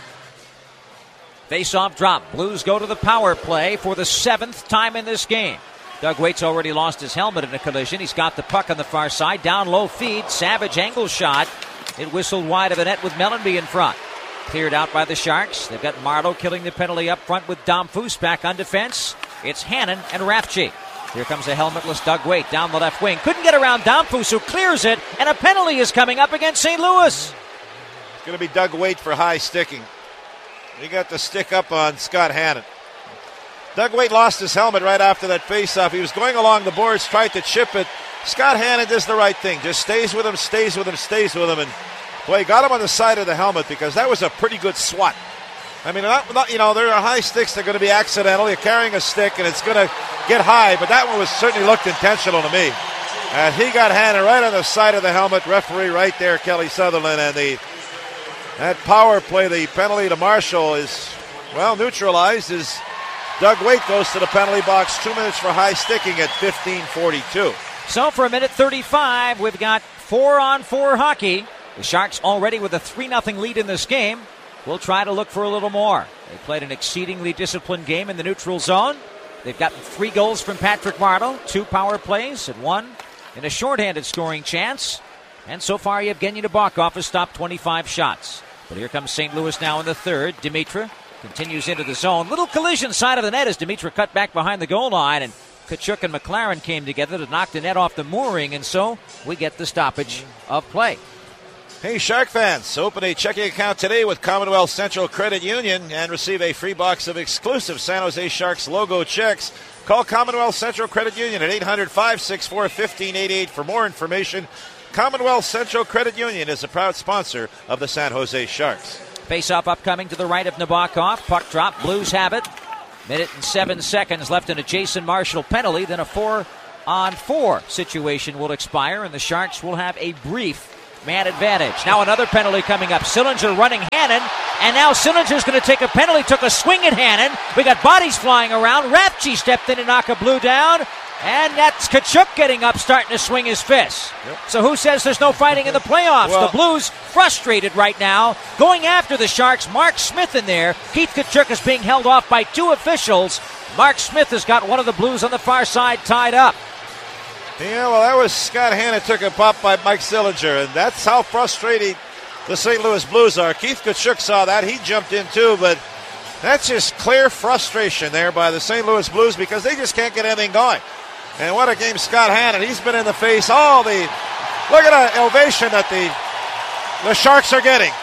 Face-off drop. Blues go to the power play for the seventh time in this game. Doug Waite's already lost his helmet in a collision. He's got the puck on the far side. Down low feed. Savage angle shot. It whistled wide of the net with Mellanby in front. Cleared out by the Sharks. They've got Marleau killing the penalty up front with Dom Foose back on defense. It's Hannon and Rafchi. Here comes a helmetless Doug Waite down the left wing. Couldn't get around Dom Foose, who clears it, and a penalty is coming up against Saint Louis. It's going to be Doug Waite for high sticking. He got the stick up on Scott Hannon. Doug Waite lost his helmet right after that faceoff. He was going along the boards, tried to chip it. Scott Hannon does the right thing. Just stays with him, stays with him, stays with him. And, boy, he got him on the side of the helmet because that was a pretty good swat. I mean, not, not, you know, there are high sticks that are going to be accidental. You're carrying a stick, and it's going to get high. But that one was certainly looked intentional to me. And he got Hannon right on the side of the helmet. Referee right there, Kelly Sutherland. And the that power play, the penalty to Marshall is, well, neutralized as Doug Waite goes to the penalty box. Two minutes for high sticking at fifteen forty-two. So for a minute thirty-five, we've got four-on-four hockey. The Sharks already with a three nothing lead in this game. We'll try to look for a little more. They played an exceedingly disciplined game in the neutral zone. They've gotten three goals from Patrick Marleau, two power plays, and one in a shorthanded scoring chance. And so far, Yevgeny Nabokov has stopped twenty-five shots. But here comes Saint Louis now in the third. Dimitra continues into the zone. Little collision side of the net as Dimitra cut back behind the goal line. And Tkachuk and McLaren came together to knock the net off the mooring. And so we get the stoppage of play. Hey, Shark fans, open a checking account today with Commonwealth Central Credit Union and receive a free box of exclusive San Jose Sharks logo checks. Call Commonwealth Central Credit Union at eight hundred, five six four, one five eight eight for more information. Commonwealth Central Credit Union is a proud sponsor of the San Jose Sharks. Face-off upcoming to the right of Nabokov. Puck drop, Blues have it. Minute and seven seconds left in a Jason Marshall penalty. Then a four-on-four situation will expire, and the Sharks will have a brief man advantage. Now another penalty coming up. Sillinger running Hannon, and now Sillinger's going to take a penalty. Took a swing at Hannon. We got bodies flying around. Rafchi stepped in to knock a Blue down, and that's Tkachuk getting up, starting to swing his fists. Yep. So who says there's no fighting in the playoffs? Well, the Blues frustrated right now, going after the Sharks. Mark Smith in there. Keith Tkachuk is being held off by two officials. Mark Smith has got one of the Blues on the far side tied up. Yeah, well, that was Scott Hannon took a pop by Mike Sillinger, and that's how frustrating the Saint Louis Blues are. Keith Tkachuk saw that. He jumped in too, but that's just clear frustration there by the Saint Louis Blues because they just can't get anything going. And what a game Scott Hannon. He's been in the face all the... Look at the ovation that the, the Sharks are getting.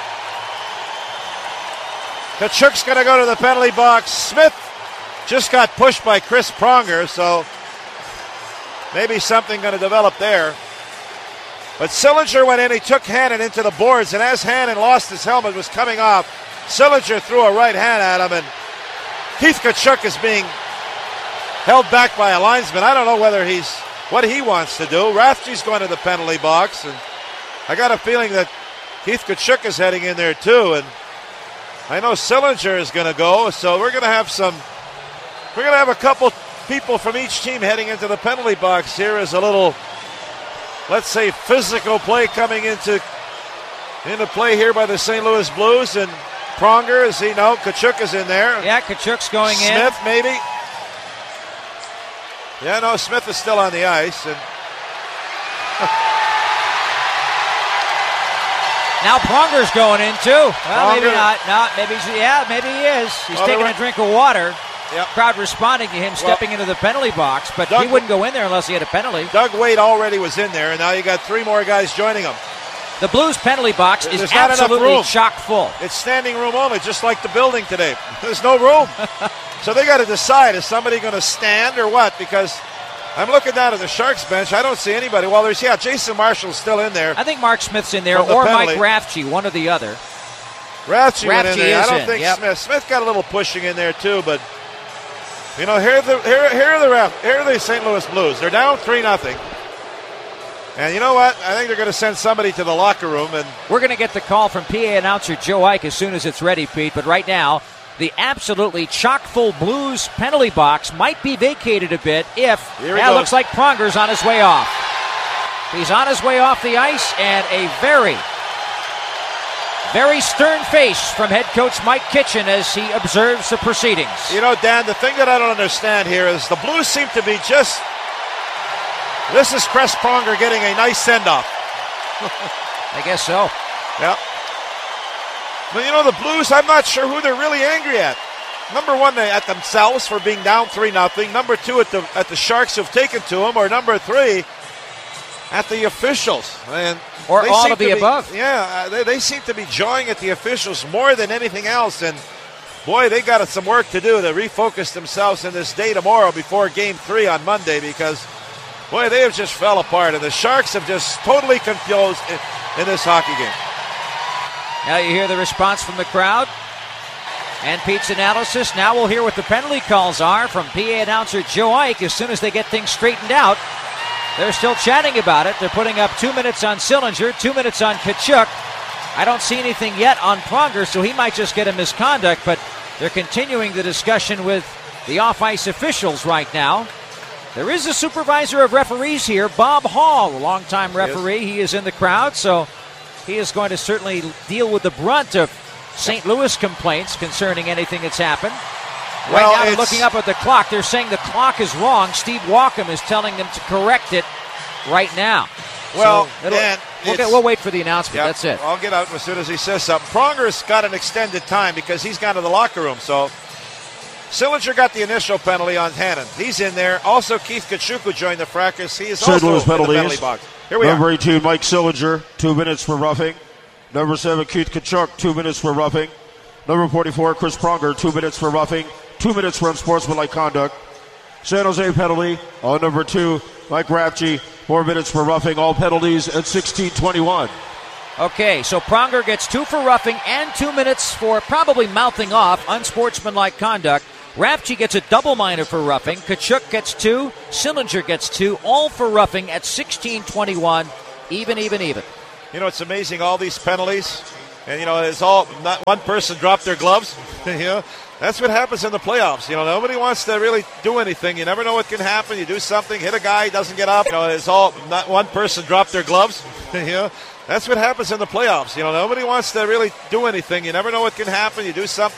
Tkachuk's going to go to the penalty box. Smith just got pushed by Chris Pronger, so... maybe something going to develop there. But Sillinger went in. He took Hannon into the boards. And as Hannon lost his helmet, was coming off, Sillinger threw a right hand at him. And Keith Tkachuk is being held back by a linesman. I don't know whether he's what he wants to do. Rafchi's going to the penalty box. And I got a feeling that Keith Tkachuk is heading in there too. And I know Sillinger is going to go. So we're going to have some, we're going to have a couple people from each team heading into the penalty box. Here is a little, let's say, physical play coming into into play here by the Saint Louis Blues. And Pronger, is he? No, Tkachuk is in there. Yeah, Tkachuk's going Smith, in. Smith, maybe. Yeah, no, Smith is still on the ice. And now Pronger's going in too. Well, Pronger. maybe not. No, maybe he's, yeah, maybe he is. He's well, taking right. a drink of water. Yep. Crowd responding to him stepping well, into the penalty box, but Doug, he wouldn't go in there unless he had a penalty. Doug Wade already was in there, and now you got three more guys joining him. The Blues penalty box There's is not absolutely chock full. It's standing room only, just like the building today. There's no room. So they got to decide, is somebody going to stand or what? Because I'm looking down at the Sharks bench. I don't see anybody. Well, there's, yeah, Jason Marshall's still in there. I think Mark Smith's in there, the or penalty. Mike Rafchi, one or the other. Rafchi went in there. I don't in. think yep. Smith. Smith got a little pushing in there too, but you know, here are the here, here are the ref, here are the Saint Louis Blues. They're down three nothing. And you know what? I think they're going to send somebody to the locker room. And we're going to get the call from P A announcer Joe Ike as soon as it's ready, Pete. But right now, the absolutely chock-full Blues penalty box might be vacated a bit if that looks like Pronger's on his way off. He's on his way off the ice, and a very, very stern face from head coach Mike Kitchen as he observes the proceedings. You know, Dan, the thing that I don't understand here is the Blues seem to be just... This is Chris Pronger getting a nice send-off. I guess so. Yeah. But, you know, the Blues, I'm not sure who they're really angry at. Number one, they, at themselves for being down three nothing. Number two, at the at the Sharks who've taken to them. Or number three, at the officials. And or all of the be, above. Yeah, they, they seem to be jawing at the officials more than anything else. And, boy, they got some work to do to refocus themselves in this day tomorrow before Game three on Monday because... boy, they have just fell apart, and the Sharks have just totally confused in, in this hockey game. Now you hear the response from the crowd and Pete's analysis. Now we'll hear what the penalty calls are from P A announcer Joe Ike as soon as they get things straightened out. They're still chatting about it. They're putting up two minutes on Sillinger, two minutes on Tkachuk. I don't see anything yet on Pronger, so he might just get a misconduct, but they're continuing the discussion with the off-ice officials right now. There is a supervisor of referees here, Bob Hall, a longtime referee. He is in the crowd, so he is going to certainly deal with the brunt of Saint Louis complaints concerning anything that's happened. Right well, now, they're looking up at the clock. They're saying the clock is wrong. Steve Walkham is telling them to correct it right now. Well, so Dan, we'll, get, we'll wait for the announcement. Yep, that's it. I'll get out as soon as he says something. Pronger's got an extended time because he's gone to the locker room, so... Sillinger got the initial penalty on Hannon. He's in there. Also, Keith Tkachuk, who joined the fracas. He is Saint also Louis in the penalties. penalty box. Here we Number are. eighteen, Mike Sillinger, two minutes for roughing. Number seven, Keith Kachuk, two minutes for roughing. Number forty-four, Chris Pronger, two minutes for roughing, two minutes for unsportsmanlike conduct. San Jose penalty on number two, Mike Rafchi, four minutes for roughing, all penalties at sixteen twenty-one. Okay, so Pronger gets two for roughing and two minutes for probably mouthing off unsportsmanlike conduct. Rafchi gets a double minor for roughing. Kachuk gets two. Sillinger gets two, all for roughing at sixteen twenty-one. Even, even, even. You know, it's amazing, all these penalties. And, you know, it's all, not one person dropped their gloves. You know, that's what happens in the playoffs. You know, nobody wants to really do anything. You never know what can happen. You do something, hit a guy, he doesn't get up. You know, it's all, not one person dropped their gloves. You know, that's what happens in the playoffs. You know, nobody wants to really do anything. You never know what can happen. You do something.